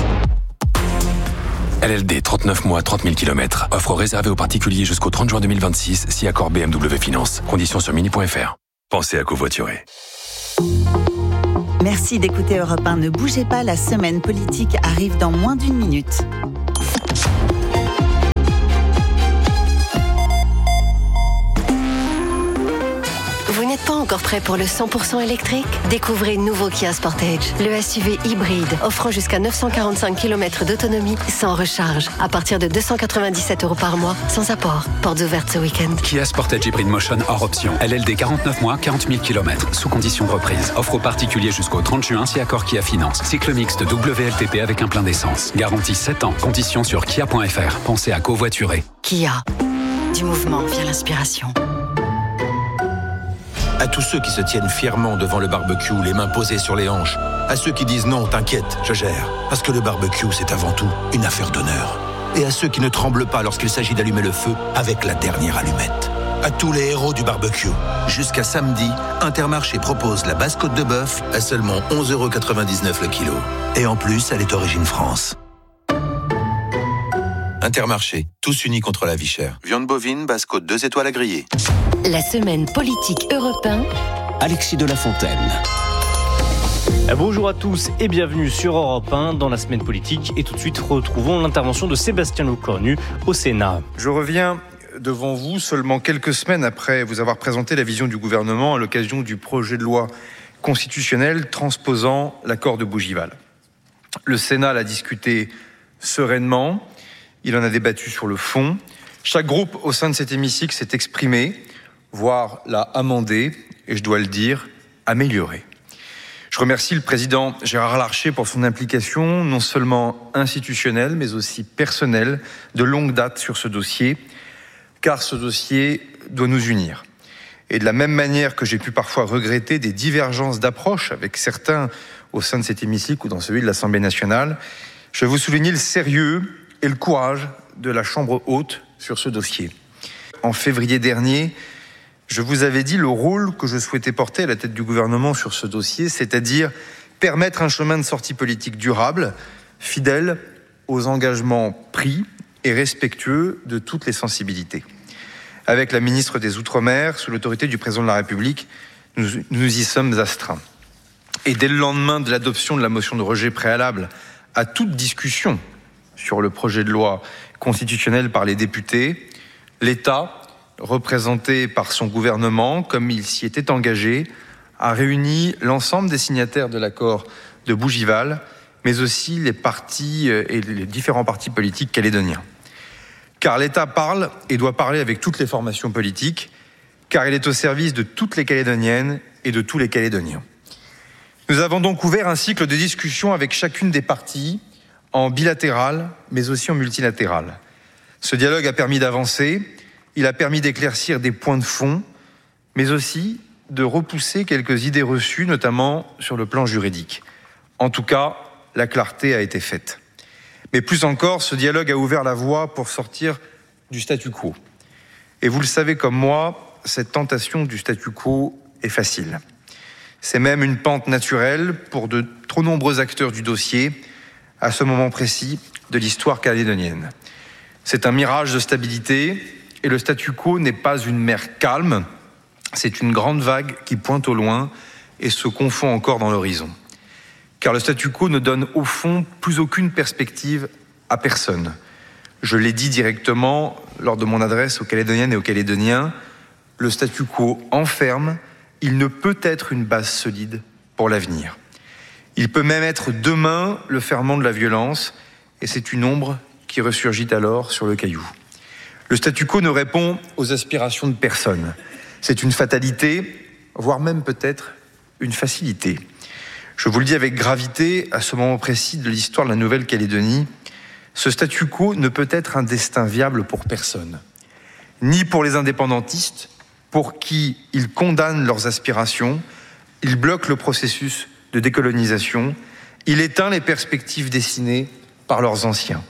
LLD 39 mois, 30 000 km. Offre réservée aux particuliers jusqu'au 30 juin 2026, si accord BMW Finance. Conditions sur mini.fr. Pensez à covoiturer. Merci d'écouter Europe 1. Ne bougez pas, la semaine politique arrive dans moins d'1 minute. Vous n'êtes pas encore prêt pour le 100% électrique ? Découvrez le nouveau Kia Sportage, le SUV hybride offrant jusqu'à 945 km d'autonomie sans recharge, à partir de 297 € par mois, sans apport. Portes ouvertes ce week-end. Kia Sportage Hybrid Motion hors option. LLD 49 mois, 40 000 km, sous conditions de reprise. Offre aux particuliers jusqu'au 30 juin, si accord Kia Finance. Cycle mixte WLTP avec un plein d'essence. Garantie 7 ans. Conditions sur kia.fr. Pensez à covoiturer. Kia. Du mouvement via l'inspiration. À tous ceux qui se tiennent fièrement devant le barbecue, les mains posées sur les hanches. À ceux qui disent non, t'inquiète, je gère. Parce que le barbecue, c'est avant tout une affaire d'honneur. Et à ceux qui ne tremblent pas lorsqu'il s'agit d'allumer le feu avec la dernière allumette. À tous les héros du barbecue. Jusqu'à samedi, Intermarché propose la basse côte de bœuf à seulement 11,99 € le kilo. Et en plus, elle est origine France. Intermarché, tous unis contre la vie chère. Viande bovine, basse côte 2 étoiles à griller. La semaine politique Europe 1. Alexis de la Fontaine. Bonjour à tous et bienvenue sur Europe 1 dans la semaine politique. Et tout de suite, retrouvons l'intervention de Sébastien Lecornu au Sénat. Je reviens devant vous seulement quelques semaines après vous avoir présenté la vision du gouvernement à l'occasion du projet de loi constitutionnelle transposant l'accord de Bougival. Le Sénat l'a discuté sereinement, il en a débattu sur le fond. Chaque groupe au sein de cet hémicycle s'est exprimé, voire l'a amendé, et je dois le dire, amélioré. Je remercie le président Gérard Larcher pour son implication, non seulement institutionnelle, mais aussi personnelle, de longue date sur ce dossier, car ce dossier doit nous unir. Et de la même manière que j'ai pu parfois regretter des divergences d'approche avec certains au sein de cet hémicycle ou dans celui de l'Assemblée nationale, je vais vous souligner le sérieux et le courage de la Chambre haute sur ce dossier. En février dernier, je vous avais dit le rôle que je souhaitais porter à la tête du gouvernement sur ce dossier, c'est-à-dire permettre un chemin de sortie politique durable, fidèle aux engagements pris et respectueux de toutes les sensibilités. Avec la ministre des Outre-mer, sous l'autorité du président de la République, nous y sommes astreints. Et dès le lendemain de l'adoption de la motion de rejet préalable à toute discussion sur le projet de loi constitutionnel par les députés, l'État, représenté par son gouvernement, comme il s'y était engagé, a réuni l'ensemble des signataires de l'accord de Bougival, mais aussi les partis et les différents partis politiques calédoniens. Car l'État parle et doit parler avec toutes les formations politiques, car il est au service de toutes les Calédoniennes et de tous les Calédoniens. Nous avons donc ouvert un cycle de discussion avec chacune des parties, en bilatéral, mais aussi en multilatéral. Ce dialogue a permis d'avancer, il a permis d'éclaircir des points de fond, mais aussi de repousser quelques idées reçues, notamment sur le plan juridique. En tout cas, la clarté a été faite. Mais plus encore, ce dialogue a ouvert la voie pour sortir du statu quo. Et vous le savez comme moi, cette tentation du statu quo est facile. C'est même une pente naturelle pour de trop nombreux acteurs du dossier, à ce moment précis de l'histoire calédonienne. C'est un mirage de stabilité, et le statu quo n'est pas une mer calme, c'est une grande vague qui pointe au loin et se confond encore dans l'horizon. Car le statu quo ne donne au fond plus aucune perspective à personne. Je l'ai dit directement lors de mon adresse aux Calédoniennes et aux Calédoniens, le statu quo enferme, il ne peut être une base solide pour l'avenir. Il peut même être demain le ferment de la violence, et c'est une ombre qui ressurgit alors sur le caillou. Le statu quo ne répond aux aspirations de personne. C'est une fatalité, voire même peut-être une facilité. Je vous le dis avec gravité, à ce moment précis de l'histoire de la Nouvelle-Calédonie, ce statu quo ne peut être un destin viable pour personne. ni pour les indépendantistes, pour qui il condamne leurs aspirations, il bloque le processus de décolonisation, il éteint les perspectives dessinées par leurs anciens.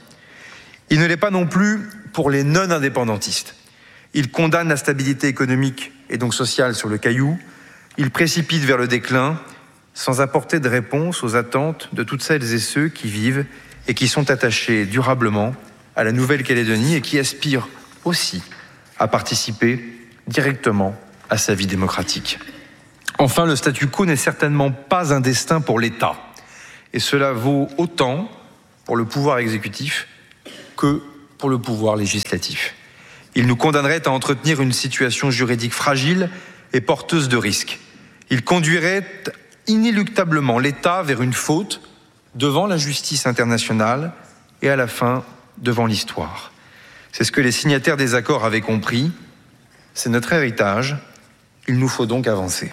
Il ne l'est pas non plus pour les non-indépendantistes. Il condamne la stabilité économique et donc sociale sur le caillou, il précipite vers le déclin sans apporter de réponse aux attentes de toutes celles et ceux qui vivent et qui sont attachés durablement à la Nouvelle-Calédonie et qui aspirent aussi à participer directement à sa vie démocratique. Enfin, le statu quo n'est certainement pas un destin pour l'État. Et cela vaut autant pour le pouvoir exécutif que pour le pouvoir législatif. Il nous condamnerait à entretenir une situation juridique fragile et porteuse de risques. Il conduirait inéluctablement l'État vers une faute devant la justice internationale et à la fin devant l'histoire. C'est ce que les signataires des accords avaient compris. C'est notre héritage. Il nous faut donc avancer.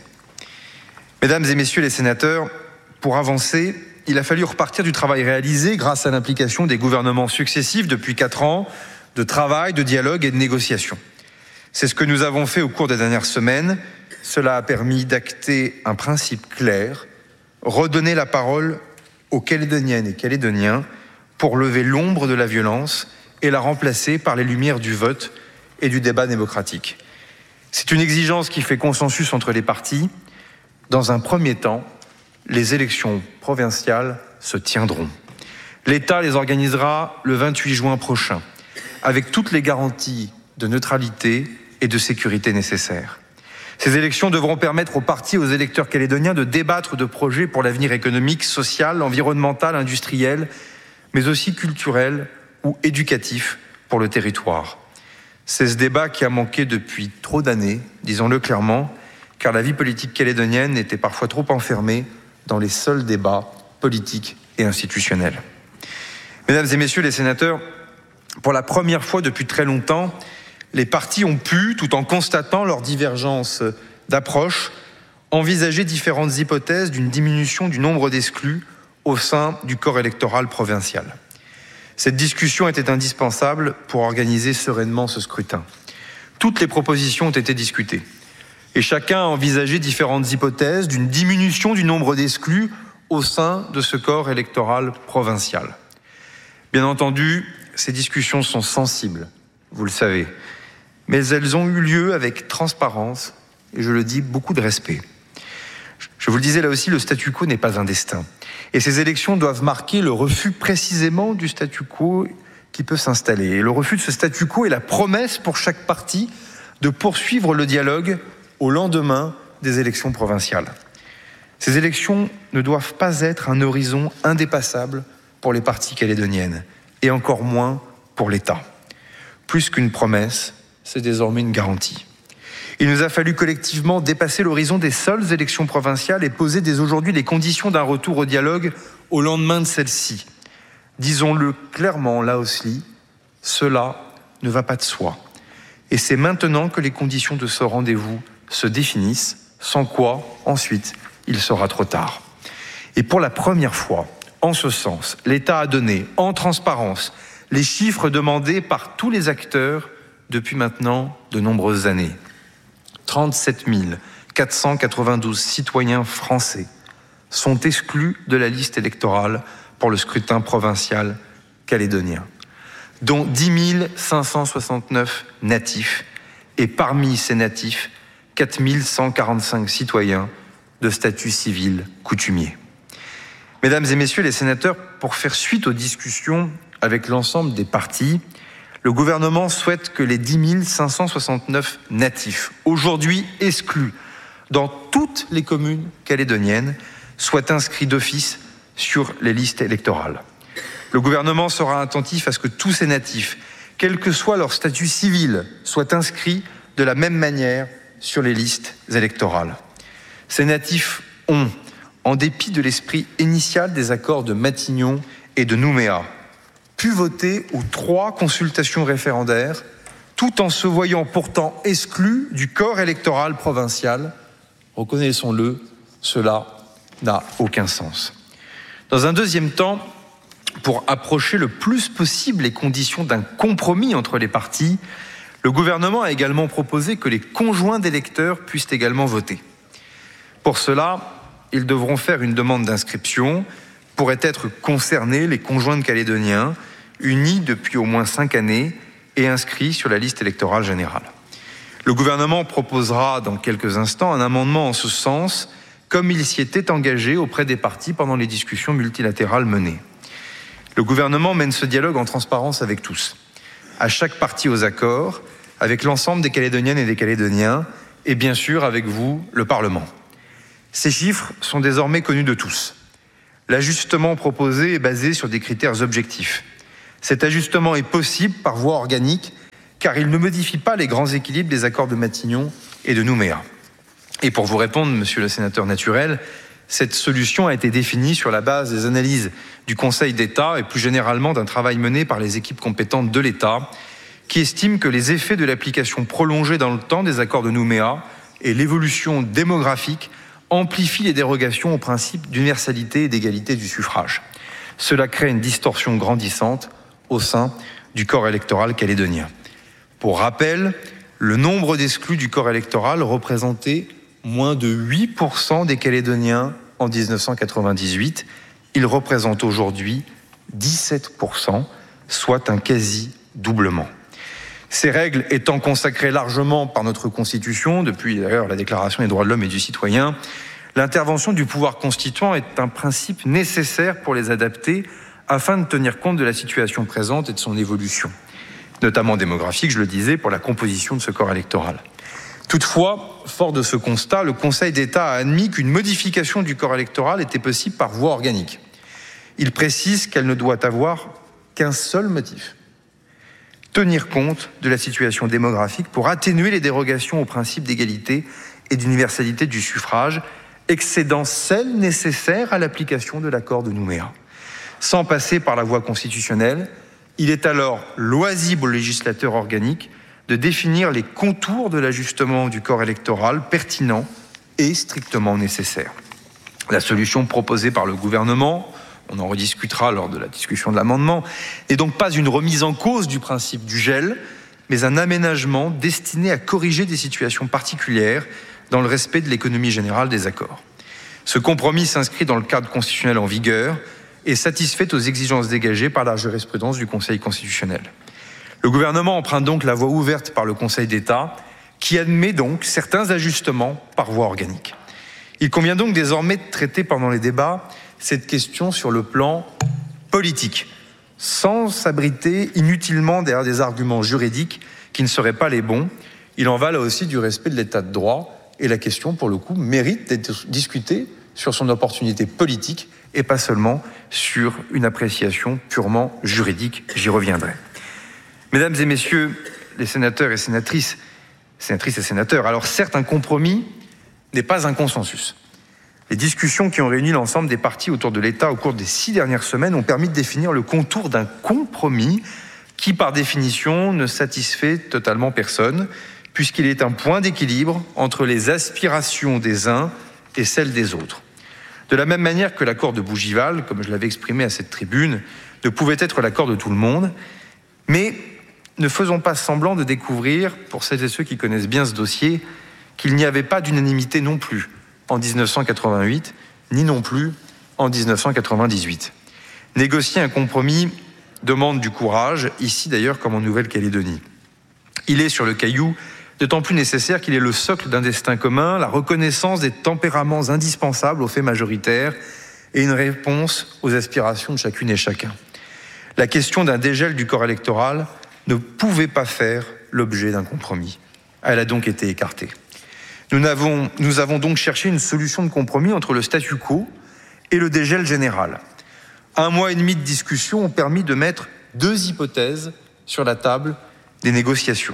Mesdames et messieurs les sénateurs, pour avancer, il a fallu repartir du travail réalisé grâce à l'implication des gouvernements successifs depuis 4 ans, de travail, de dialogue et de négociation. C'est ce que nous avons fait au cours des dernières semaines. Cela a permis d'acter un principe clair, redonner la parole aux Calédoniennes et Calédoniens pour lever l'ombre de la violence et la remplacer par les lumières du vote et du débat démocratique. C'est une exigence qui fait consensus entre les partis. Dans un premier temps, les élections provinciales se tiendront. L'État les organisera le 28 juin prochain, avec toutes les garanties de neutralité et de sécurité nécessaires. Ces élections devront permettre aux partis et aux électeurs calédoniens de débattre de projets pour l'avenir économique, social, environnemental, industriel, mais aussi culturel ou éducatif pour le territoire. C'est ce débat qui a manqué depuis trop d'années, disons-le clairement, car la vie politique calédonienne était parfois trop enfermée dans les seuls débats politiques et institutionnels. Mesdames et messieurs les sénateurs, pour la première fois depuis très longtemps, les partis ont pu, tout en constatant leurs divergences d'approche, envisager différentes hypothèses d'une diminution du nombre d'exclus au sein du corps électoral provincial. Cette discussion était indispensable pour organiser sereinement ce scrutin. Toutes les propositions ont été discutées et chacun a envisagé différentes hypothèses d'une diminution du nombre d'exclus au sein de ce corps électoral provincial. Bien entendu, ces discussions sont sensibles, vous le savez, mais elles ont eu lieu avec transparence et, je le dis, beaucoup de respect. Je vous le disais là aussi, le statu quo n'est pas un destin. Et ces élections doivent marquer le refus précisément du statu quo qui peut s'installer. Et le refus de ce statu quo est la promesse pour chaque parti de poursuivre le dialogue au lendemain des élections provinciales. Ces élections ne doivent pas être un horizon indépassable pour les partis calédoniennes, et encore moins pour l'État. Plus qu'une promesse, c'est désormais une garantie. Il nous a fallu collectivement dépasser l'horizon des seules élections provinciales et poser dès aujourd'hui les conditions d'un retour au dialogue au lendemain de celle-ci. Disons-le clairement, là aussi, cela ne va pas de soi. Et c'est maintenant que les conditions de ce rendez-vous se définissent, sans quoi, ensuite, il sera trop tard. Et pour la première fois, en ce sens, l'État a donné, en transparence, les chiffres demandés par tous les acteurs depuis maintenant de nombreuses années. 37 492 citoyens français sont exclus de la liste électorale pour le scrutin provincial calédonien, dont 10 569 natifs, et parmi ces natifs, 4 145 citoyens de statut civil coutumier. Mesdames et messieurs les sénateurs, pour faire suite aux discussions avec l'ensemble des partis, le gouvernement souhaite que les 10 569 natifs, aujourd'hui exclus dans toutes les communes calédoniennes, soient inscrits d'office sur les listes électorales. Le gouvernement sera attentif à ce que tous ces natifs, quel que soit leur statut civil, soient inscrits de la même manière sur les listes électorales. Ces natifs ont, en dépit de l'esprit initial des accords de Matignon et de Nouméa, pu voter aux 3 consultations référendaires, tout en se voyant pourtant exclus du corps électoral provincial. Reconnaissons-le, cela n'a aucun sens. Dans un deuxième temps, pour approcher le plus possible les conditions d'un compromis entre les partis, Le gouvernement a également proposé que les conjoints d'électeurs puissent également voter. Pour cela, ils devront faire une demande d'inscription. Pourraient être concernés les conjoints de Calédoniens, unis depuis au moins 5 années et inscrits sur la liste électorale générale. Le gouvernement proposera dans quelques instants un amendement en ce sens, comme il s'y était engagé auprès des partis pendant les discussions multilatérales menées. Le gouvernement mène ce dialogue en transparence avec tous, à chaque parti aux accords, avec l'ensemble des Calédoniennes et des Calédoniens, et bien sûr avec vous, le Parlement. Ces chiffres sont désormais connus de tous. L'ajustement proposé est basé sur des critères objectifs. Cet ajustement est possible par voie organique, car il ne modifie pas les grands équilibres des accords de Matignon et de Nouméa. Et pour vous répondre, monsieur le sénateur Naturel, cette solution a été définie sur la base des analyses du Conseil d'État et plus généralement d'un travail mené par les équipes compétentes de l'État, qui estiment que les effets de l'application prolongée dans le temps des accords de Nouméa et l'évolution démographique amplifient les dérogations au principe d'universalité et d'égalité du suffrage. Cela crée une distorsion grandissante au sein du corps électoral calédonien. Pour rappel, le nombre d'exclus du corps électoral représentait moins de 8% des Calédoniens en 1998. Il représente aujourd'hui 17%, soit un quasi-doublement. Ces règles étant consacrées largement par notre Constitution, depuis d'ailleurs la Déclaration des droits de l'homme et du citoyen, l'intervention du pouvoir constituant est un principe nécessaire pour les adapter afin de tenir compte de la situation présente et de son évolution, notamment démographique, je le disais, pour la composition de ce corps électoral. Toutefois, fort de ce constat, le Conseil d'État a admis qu'une modification du corps électoral était possible par voie organique. Il précise qu'elle ne doit avoir qu'un seul motif: tenir compte de la situation démographique pour atténuer les dérogations au principe d'égalité et d'universalité du suffrage, excédant celles nécessaires à l'application de l'accord de Nouméa. Sans passer par la voie constitutionnelle, il est alors loisible au législateur organique de définir les contours de l'ajustement du corps électoral pertinent et strictement nécessaire. La solution proposée par le gouvernement, on en rediscutera lors de la discussion de l'amendement, n'est donc pas une remise en cause du principe du gel, mais un aménagement destiné à corriger des situations particulières dans le respect de l'économie générale des accords. Ce compromis s'inscrit dans le cadre constitutionnel en vigueur et satisfait aux exigences dégagées par la jurisprudence du Conseil constitutionnel. Le gouvernement emprunte donc la voie ouverte par le Conseil d'État, qui admet donc certains ajustements par voie organique. Il convient donc désormais de traiter pendant les débats cette question sur le plan politique, sans s'abriter inutilement derrière des arguments juridiques qui ne seraient pas les bons. Il en va là aussi du respect de l'état de droit, et la question, pour le coup, mérite d'être discutée sur son opportunité politique et pas seulement sur une appréciation purement juridique. J'y reviendrai. Mesdames et messieurs les sénateurs et sénatrices et sénateurs, alors certes, un compromis n'est pas un consensus. Les discussions qui ont réuni l'ensemble des partis autour de l'État au cours des 6 dernières semaines ont permis de définir le contour d'un compromis qui, par définition, ne satisfait totalement personne, puisqu'il est un point d'équilibre entre les aspirations des uns et celles des autres. De la même manière que l'accord de Bougival, comme je l'avais exprimé à cette tribune, ne pouvait être l'accord de tout le monde, mais ne faisons pas semblant de découvrir, pour celles et ceux qui connaissent bien ce dossier, qu'il n'y avait pas d'unanimité non plus en 1988, ni non plus en 1998. Négocier un compromis demande du courage, ici d'ailleurs comme en Nouvelle-Calédonie. Il est sur le caillou d'autant plus nécessaire qu'il est le socle d'un destin commun, la reconnaissance des tempéraments indispensables aux faits majoritaires et une réponse aux aspirations de chacune et chacun. La question d'un dégel du corps électoral ne pouvait pas faire l'objet d'un compromis. Elle a donc été écartée. Nous avons donc cherché une solution de compromis entre le statu quo et le dégel général. 1 mois et demi de discussion ont permis de mettre 2 hypothèses sur la table des négociations.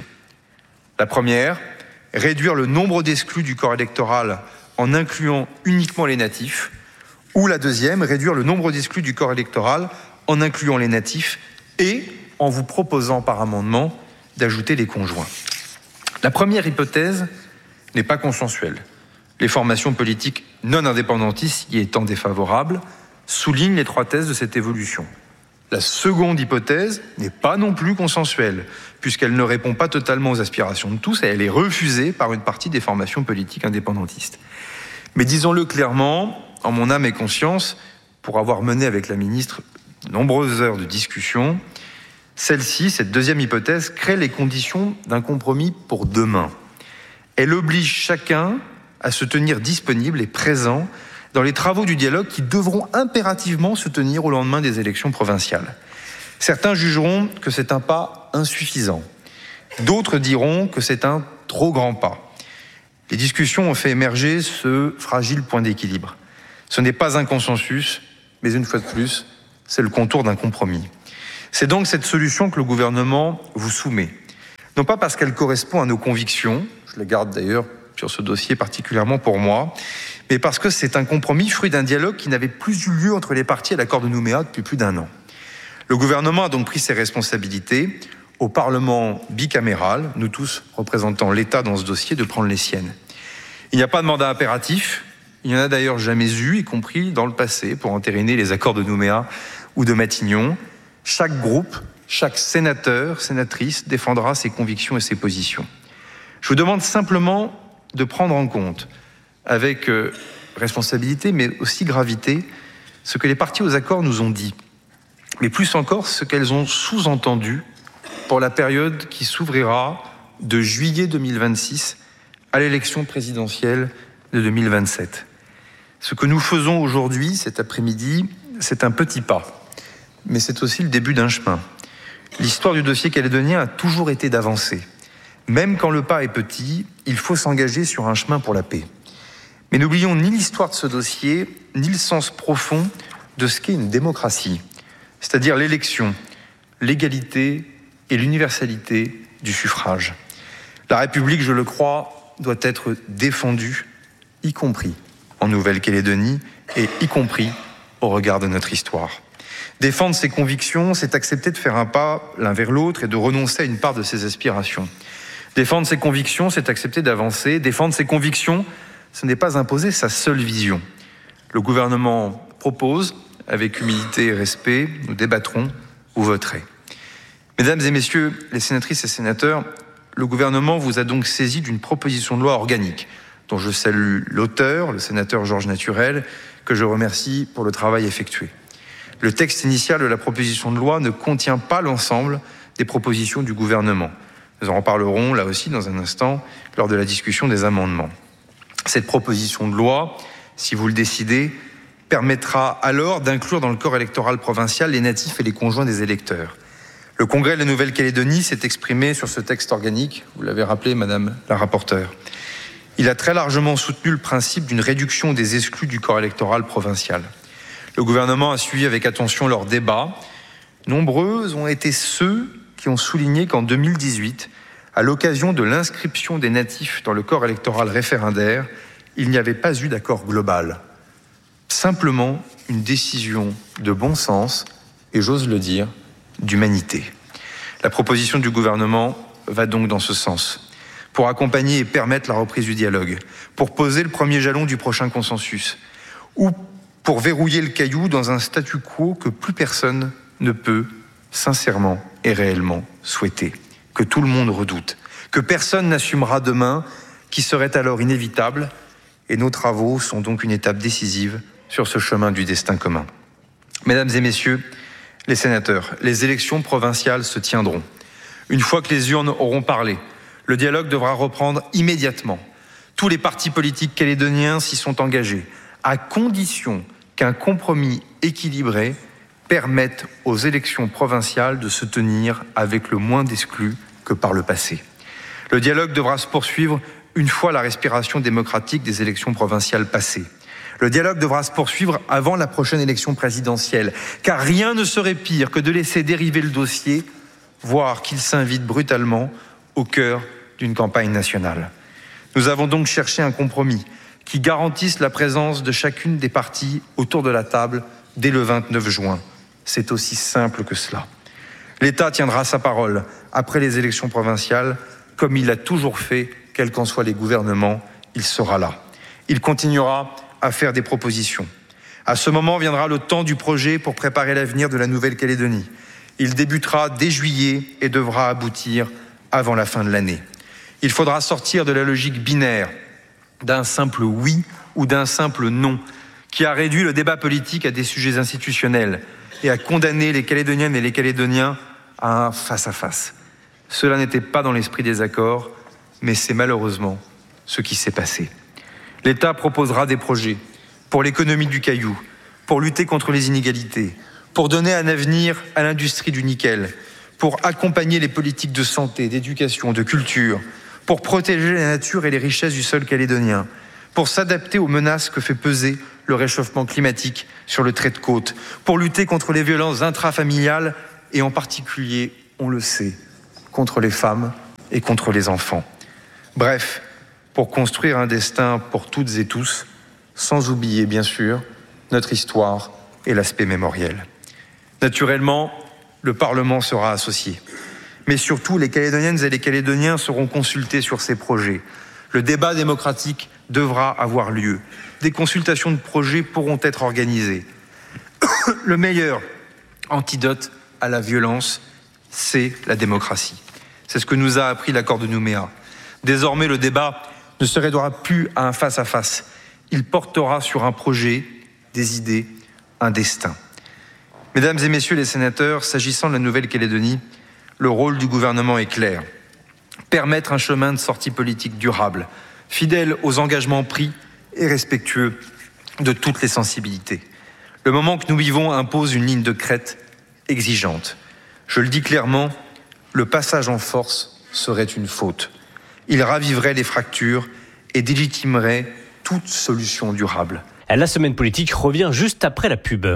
La première, réduire le nombre d'exclus du corps électoral en incluant uniquement les natifs, ou la deuxième, réduire le nombre d'exclus du corps électoral en incluant les natifs et en vous proposant par amendement d'ajouter les conjoints. La première hypothèse n'est pas consensuelle. Les formations politiques non indépendantistes y étant défavorables soulignent l'étroitesse de cette évolution. La seconde hypothèse n'est pas non plus consensuelle, puisqu'elle ne répond pas totalement aux aspirations de tous et elle est refusée par une partie des formations politiques indépendantistes. Mais disons-le clairement, en mon âme et conscience, pour avoir mené avec la ministre de nombreuses heures de discussion, cette deuxième hypothèse, crée les conditions d'un compromis pour demain. Elle oblige chacun à se tenir disponible et présent dans les travaux du dialogue qui devront impérativement se tenir au lendemain des élections provinciales. Certains jugeront que c'est un pas insuffisant. D'autres diront que c'est un trop grand pas. Les discussions ont fait émerger ce fragile point d'équilibre. Ce n'est pas un consensus, mais une fois de plus, c'est le contour d'un compromis. C'est donc cette solution que le gouvernement vous soumet. Non pas parce qu'elle correspond à nos convictions, je les garde d'ailleurs sur ce dossier particulièrement pour moi, mais parce que c'est un compromis fruit d'un dialogue qui n'avait plus eu lieu entre les parties à l'accord de Nouméa depuis plus d'1 an. Le gouvernement a donc pris ses responsabilités, au Parlement bicaméral, nous tous représentant l'État dans ce dossier, de prendre les siennes. Il n'y a pas de mandat impératif, il n'y en a d'ailleurs jamais eu, y compris dans le passé, pour entériner les accords de Nouméa ou de Matignon. Chaque groupe, chaque sénateur, sénatrice défendra ses convictions et ses positions. Je vous demande simplement de prendre en compte, avec responsabilité mais aussi gravité, ce que les parties aux accords nous ont dit, mais plus encore ce qu'elles ont sous-entendu pour la période qui s'ouvrira de juillet 2026 à l'élection présidentielle de 2027. Ce que nous faisons aujourd'hui, cet après-midi, c'est un petit pas, mais c'est aussi le début d'un chemin. L'histoire du dossier calédonien a toujours été d'avancer. Même quand le pas est petit, il faut s'engager sur un chemin pour la paix. Mais n'oublions ni l'histoire de ce dossier, ni le sens profond de ce qu'est une démocratie, c'est-à-dire l'élection, l'égalité et l'universalité du suffrage. La République, je le crois, doit être défendue, y compris en Nouvelle-Calédonie et y compris au regard de notre histoire. Défendre ses convictions, c'est accepter de faire un pas l'un vers l'autre et de renoncer à une part de ses aspirations. Défendre ses convictions, c'est accepter d'avancer. Défendre ses convictions, ce n'est pas imposer sa seule vision. Le gouvernement propose, avec humilité et respect, nous débattrons, vous voterez. Mesdames et messieurs les sénatrices et sénateurs, le gouvernement vous a donc saisi d'une proposition de loi organique, dont je salue l'auteur, le sénateur Georges Naturel, que je remercie pour le travail effectué. Le texte initial de la proposition de loi ne contient pas l'ensemble des propositions du gouvernement. Nous en reparlerons là aussi dans un instant lors de la discussion des amendements. Cette proposition de loi, si vous le décidez, permettra alors d'inclure dans le corps électoral provincial les natifs et les conjoints des électeurs. Le Congrès de la Nouvelle-Calédonie s'est exprimé sur ce texte organique, vous l'avez rappelé, Madame la rapporteure. Il a très largement soutenu le principe d'une réduction des exclus du corps électoral provincial. Le gouvernement a suivi avec attention leurs débats. Nombreux ont été ceux qui ont souligné qu'en 2018, à l'occasion de l'inscription des natifs dans le corps électoral référendaire, il n'y avait pas eu d'accord global. Simplement une décision de bon sens et, j'ose le dire, d'humanité. La proposition du gouvernement va donc dans ce sens, pour accompagner et permettre la reprise du dialogue, pour poser le premier jalon du prochain consensus, ou pour verrouiller le caillou dans un statu quo que plus personne ne peut sincèrement et réellement souhaiter, que tout le monde redoute, que personne n'assumera demain, qui serait alors inévitable, et nos travaux sont donc une étape décisive sur ce chemin du destin commun. Mesdames et messieurs les sénateurs, les élections provinciales se tiendront. Une fois que les urnes auront parlé, le dialogue devra reprendre immédiatement. Tous les partis politiques calédoniens s'y sont engagés, à condition qu'un compromis équilibré permette aux élections provinciales de se tenir avec le moins d'exclus que par le passé. Le dialogue devra se poursuivre une fois la respiration démocratique des élections provinciales passées. Le dialogue devra se poursuivre avant la prochaine élection présidentielle, car rien ne serait pire que de laisser dériver le dossier, voire qu'il s'invite brutalement au cœur d'une campagne nationale. Nous avons donc cherché un compromis qui garantisse la présence de chacune des parties autour de la table dès le 29 juin. C'est aussi simple que cela. L'État tiendra sa parole après les élections provinciales, comme il l'a toujours fait, quels qu'en soient les gouvernements, il sera là. Il continuera à faire des propositions, À ce moment viendra le temps du projet pour préparer l'avenir de la Nouvelle-Calédonie. Il débutera dès juillet et devra aboutir avant la fin de l'année. Il faudra sortir de la logique binaire, d'un simple oui ou d'un simple non, qui a réduit le débat politique à des sujets institutionnels et a condamné les Calédoniennes et les Calédoniens à un face-à-face. Cela n'était pas dans l'esprit des accords, mais c'est malheureusement ce qui s'est passé. L'État proposera des projets pour l'économie du caillou, pour lutter contre les inégalités, pour donner un avenir à l'industrie du nickel, pour accompagner les politiques de santé, d'éducation, de culture, pour protéger la nature et les richesses du sol calédonien, pour s'adapter aux menaces que fait peser le réchauffement climatique sur le trait de côte, pour lutter contre les violences intrafamiliales et en particulier, on le sait, contre les femmes et contre les enfants. Bref, pour construire un destin pour toutes et tous, sans oublier bien sûr notre histoire et l'aspect mémoriel. Naturellement, le Parlement sera associé. Mais surtout, les Calédoniennes et les Calédoniens seront consultés sur ces projets. Le débat démocratique devra avoir lieu. Des consultations de projets pourront être organisées. Le meilleur antidote à la violence, c'est la démocratie. C'est ce que nous a appris l'accord de Nouméa. Désormais, le débat ne se réduira plus à un face-à-face. Il portera sur un projet, des idées, un destin. Mesdames et messieurs les sénateurs, s'agissant de la Nouvelle-Calédonie, le rôle du gouvernement est clair. Permettre un chemin de sortie politique durable, fidèle aux engagements pris et respectueux de toutes les sensibilités. Le moment que nous vivons impose une ligne de crête exigeante. Je le dis clairement, le passage en force serait une faute. Il raviverait les fractures et délégitimerait toute solution durable. La semaine politique revient juste après la pub.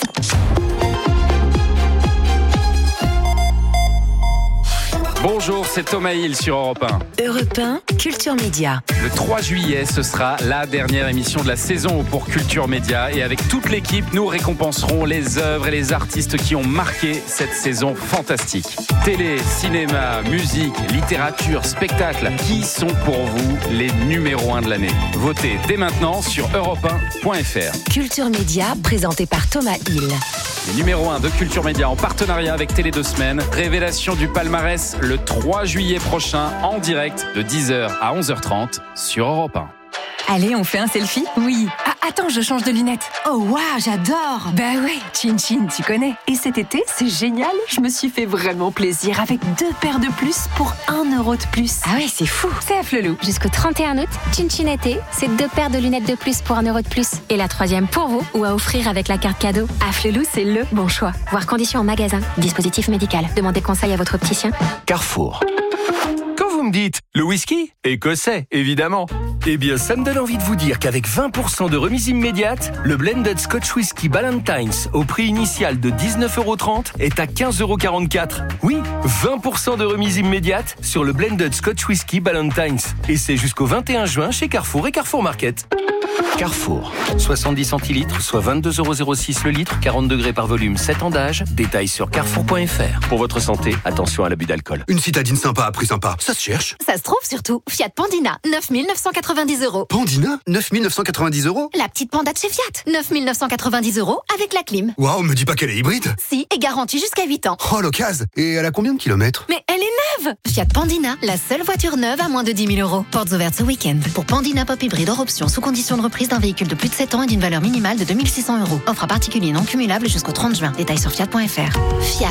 Bonjour, c'est Thomas Hill sur Europe 1. Europe 1, Culture Média. Le 3 juillet, ce sera la dernière émission de la saison pour Culture Média. Et avec toute l'équipe, nous récompenserons les œuvres et les artistes qui ont marqué cette saison fantastique. Télé, cinéma, musique, littérature, spectacle. Qui sont pour vous les numéros 1 de l'année? Votez dès maintenant sur europe1.fr. Culture Média, présenté par Thomas Hill. Les numéros 1 de Culture Média en partenariat avec Télé 2 Semaines. Révélation du palmarès le 3 juillet prochain en direct de 10h à 11h30 sur Europe 1. Allez, on fait un selfie? Oui. Ah, attends, je change de lunettes. Oh, waouh, j'adore. Bah ouais, Chin Chin, tu connais. Et cet été, c'est génial. Je me suis fait vraiment plaisir avec 2 paires de plus pour 1 euro de plus. Ah ouais, c'est fou. C'est à Flelou. Jusqu'au 31 août, Chin Chin été, c'est 2 paires de lunettes de plus pour 1 euro de plus. Et la 3e pour vous ou à offrir avec la carte cadeau. À Flelou, c'est le bon choix. Voir conditions en magasin. Dispositif médical. Demandez conseil à votre opticien. Carrefour. Quand vous me dites le whisky, écossais, évidemment. Eh bien, ça me donne envie de vous dire qu'avec 20% de remise immédiate, le Blended Scotch Whisky Ballantines au prix initial de 19,30 € est à 15,44 €. Oui, 20% de remise immédiate sur le Blended Scotch Whisky Ballantines. Et c'est jusqu'au 21 juin chez Carrefour et Carrefour Market. Carrefour, 70 centilitres, soit 22,06 € le litre, 40 degrés par volume, 7 ans d'âge. Détails sur carrefour.fr. Pour votre santé, attention à l'abus d'alcool. Une citadine sympa à prix sympa, ça se cherche. Ça se trouve surtout. Fiat Pandina, 9 990 €. Pandina, 9 990 €. La petite Panda de chez Fiat, 9 990 € avec la clim. Waouh, me dis pas qu'elle est hybride. Si, et garantie jusqu'à 8 ans. Oh, l'occasion. Et elle a combien de kilomètres? Mais elle est neuve. Fiat Pandina, la seule voiture neuve à moins de 10 000 €. Portes ouvertes ce week-end. Pour Pandina Pop Hybride hors option, sous condition de reprise d'un véhicule de plus de 7 ans et d'une valeur minimale de 2 600 €. Offre à particulier non cumulable jusqu'au 30 juin. Détails sur fiat.fr. Fiat.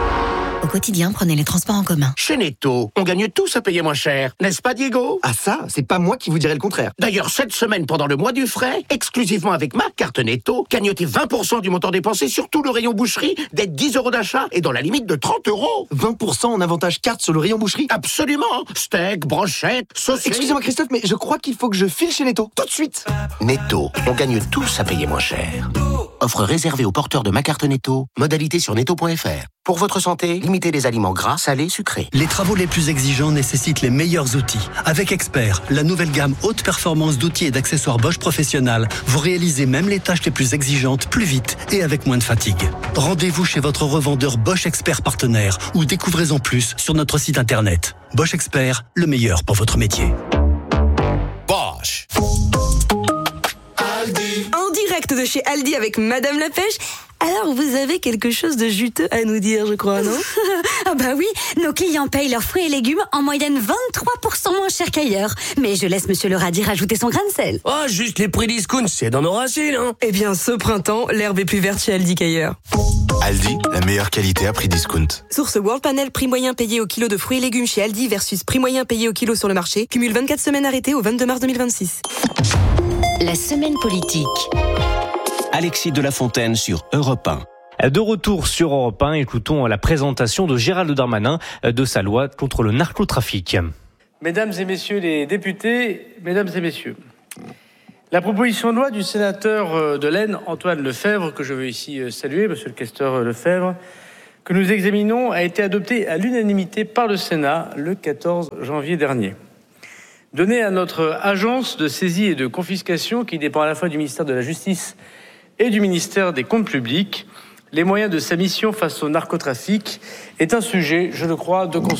Au quotidien, prenez les transports en commun. Chez Netto, on gagne tous à payer moins cher. N'est-ce pas, Diego? Ah ça, c'est pas moi qui vous dirais le contraire. D'ailleurs, cette semaine, pendant le mois du frais, exclusivement avec ma carte Netto, gagnotez 20% du montant dépensé sur tout le rayon boucherie, dès 10 € d'achat et dans la limite de 30 €. 20% en avantage carte sur le rayon boucherie? Absolument. Steak, brochette, saucisses... Excusez-moi Christophe, mais je crois qu'il faut que je file chez Netto, tout de suite. Netto, on gagne tous à payer moins cher. Offre réservée aux porteurs de ma carte Netto. Modalité sur netto.fr. Pour votre santé, limitez les aliments gras, salés, sucrés. Les travaux les plus exigeants nécessitent les meilleurs outils. Avec Expert, la nouvelle gamme haute performance d'outils et d'accessoires Bosch Professionnel, vous réalisez même les tâches les plus exigeantes plus vite et avec moins de fatigue. Rendez-vous chez votre revendeur Bosch Expert partenaire ou découvrez-en plus sur notre site internet. Bosch Expert, le meilleur pour votre métier. Bosch. En direct de de chez Aldi avec Madame la Pêche. Alors, vous avez quelque chose de juteux à nous dire, je crois, non? Ah bah oui, nos clients payent leurs fruits et légumes en moyenne 23% moins cher qu'ailleurs. Mais je laisse Monsieur le radis rajouter son grain de sel. Oh, juste les prix discount, c'est dans nos racines, hein. Eh bien, ce printemps, l'herbe est plus verte chez Aldi qu'ailleurs. Aldi, la meilleure qualité à prix discount. Source World Panel, prix moyen payé au kilo de fruits et légumes chez Aldi versus prix moyen payé au kilo sur le marché. Cumule 24 semaines arrêtées au 22 mars 2026. La semaine politique. Alexis de la Fontaine sur Europe 1. De retour sur Europe 1, écoutons la présentation de Gérald Darmanin de sa loi contre le narcotrafic. Mesdames et messieurs les députés, mesdames et messieurs, la proposition de loi du sénateur de l'Aisne, Antoine Lefèvre, que je veux ici saluer, monsieur le questeur Lefèvre, que nous examinons, a été adoptée à l'unanimité par le Sénat le 14 janvier dernier. Donner à notre agence de saisie et de confiscation, qui dépend à la fois du ministère de la Justice et du ministère des Comptes publics, les moyens de sa mission face au narcotrafic est un sujet, je le crois, de consensus.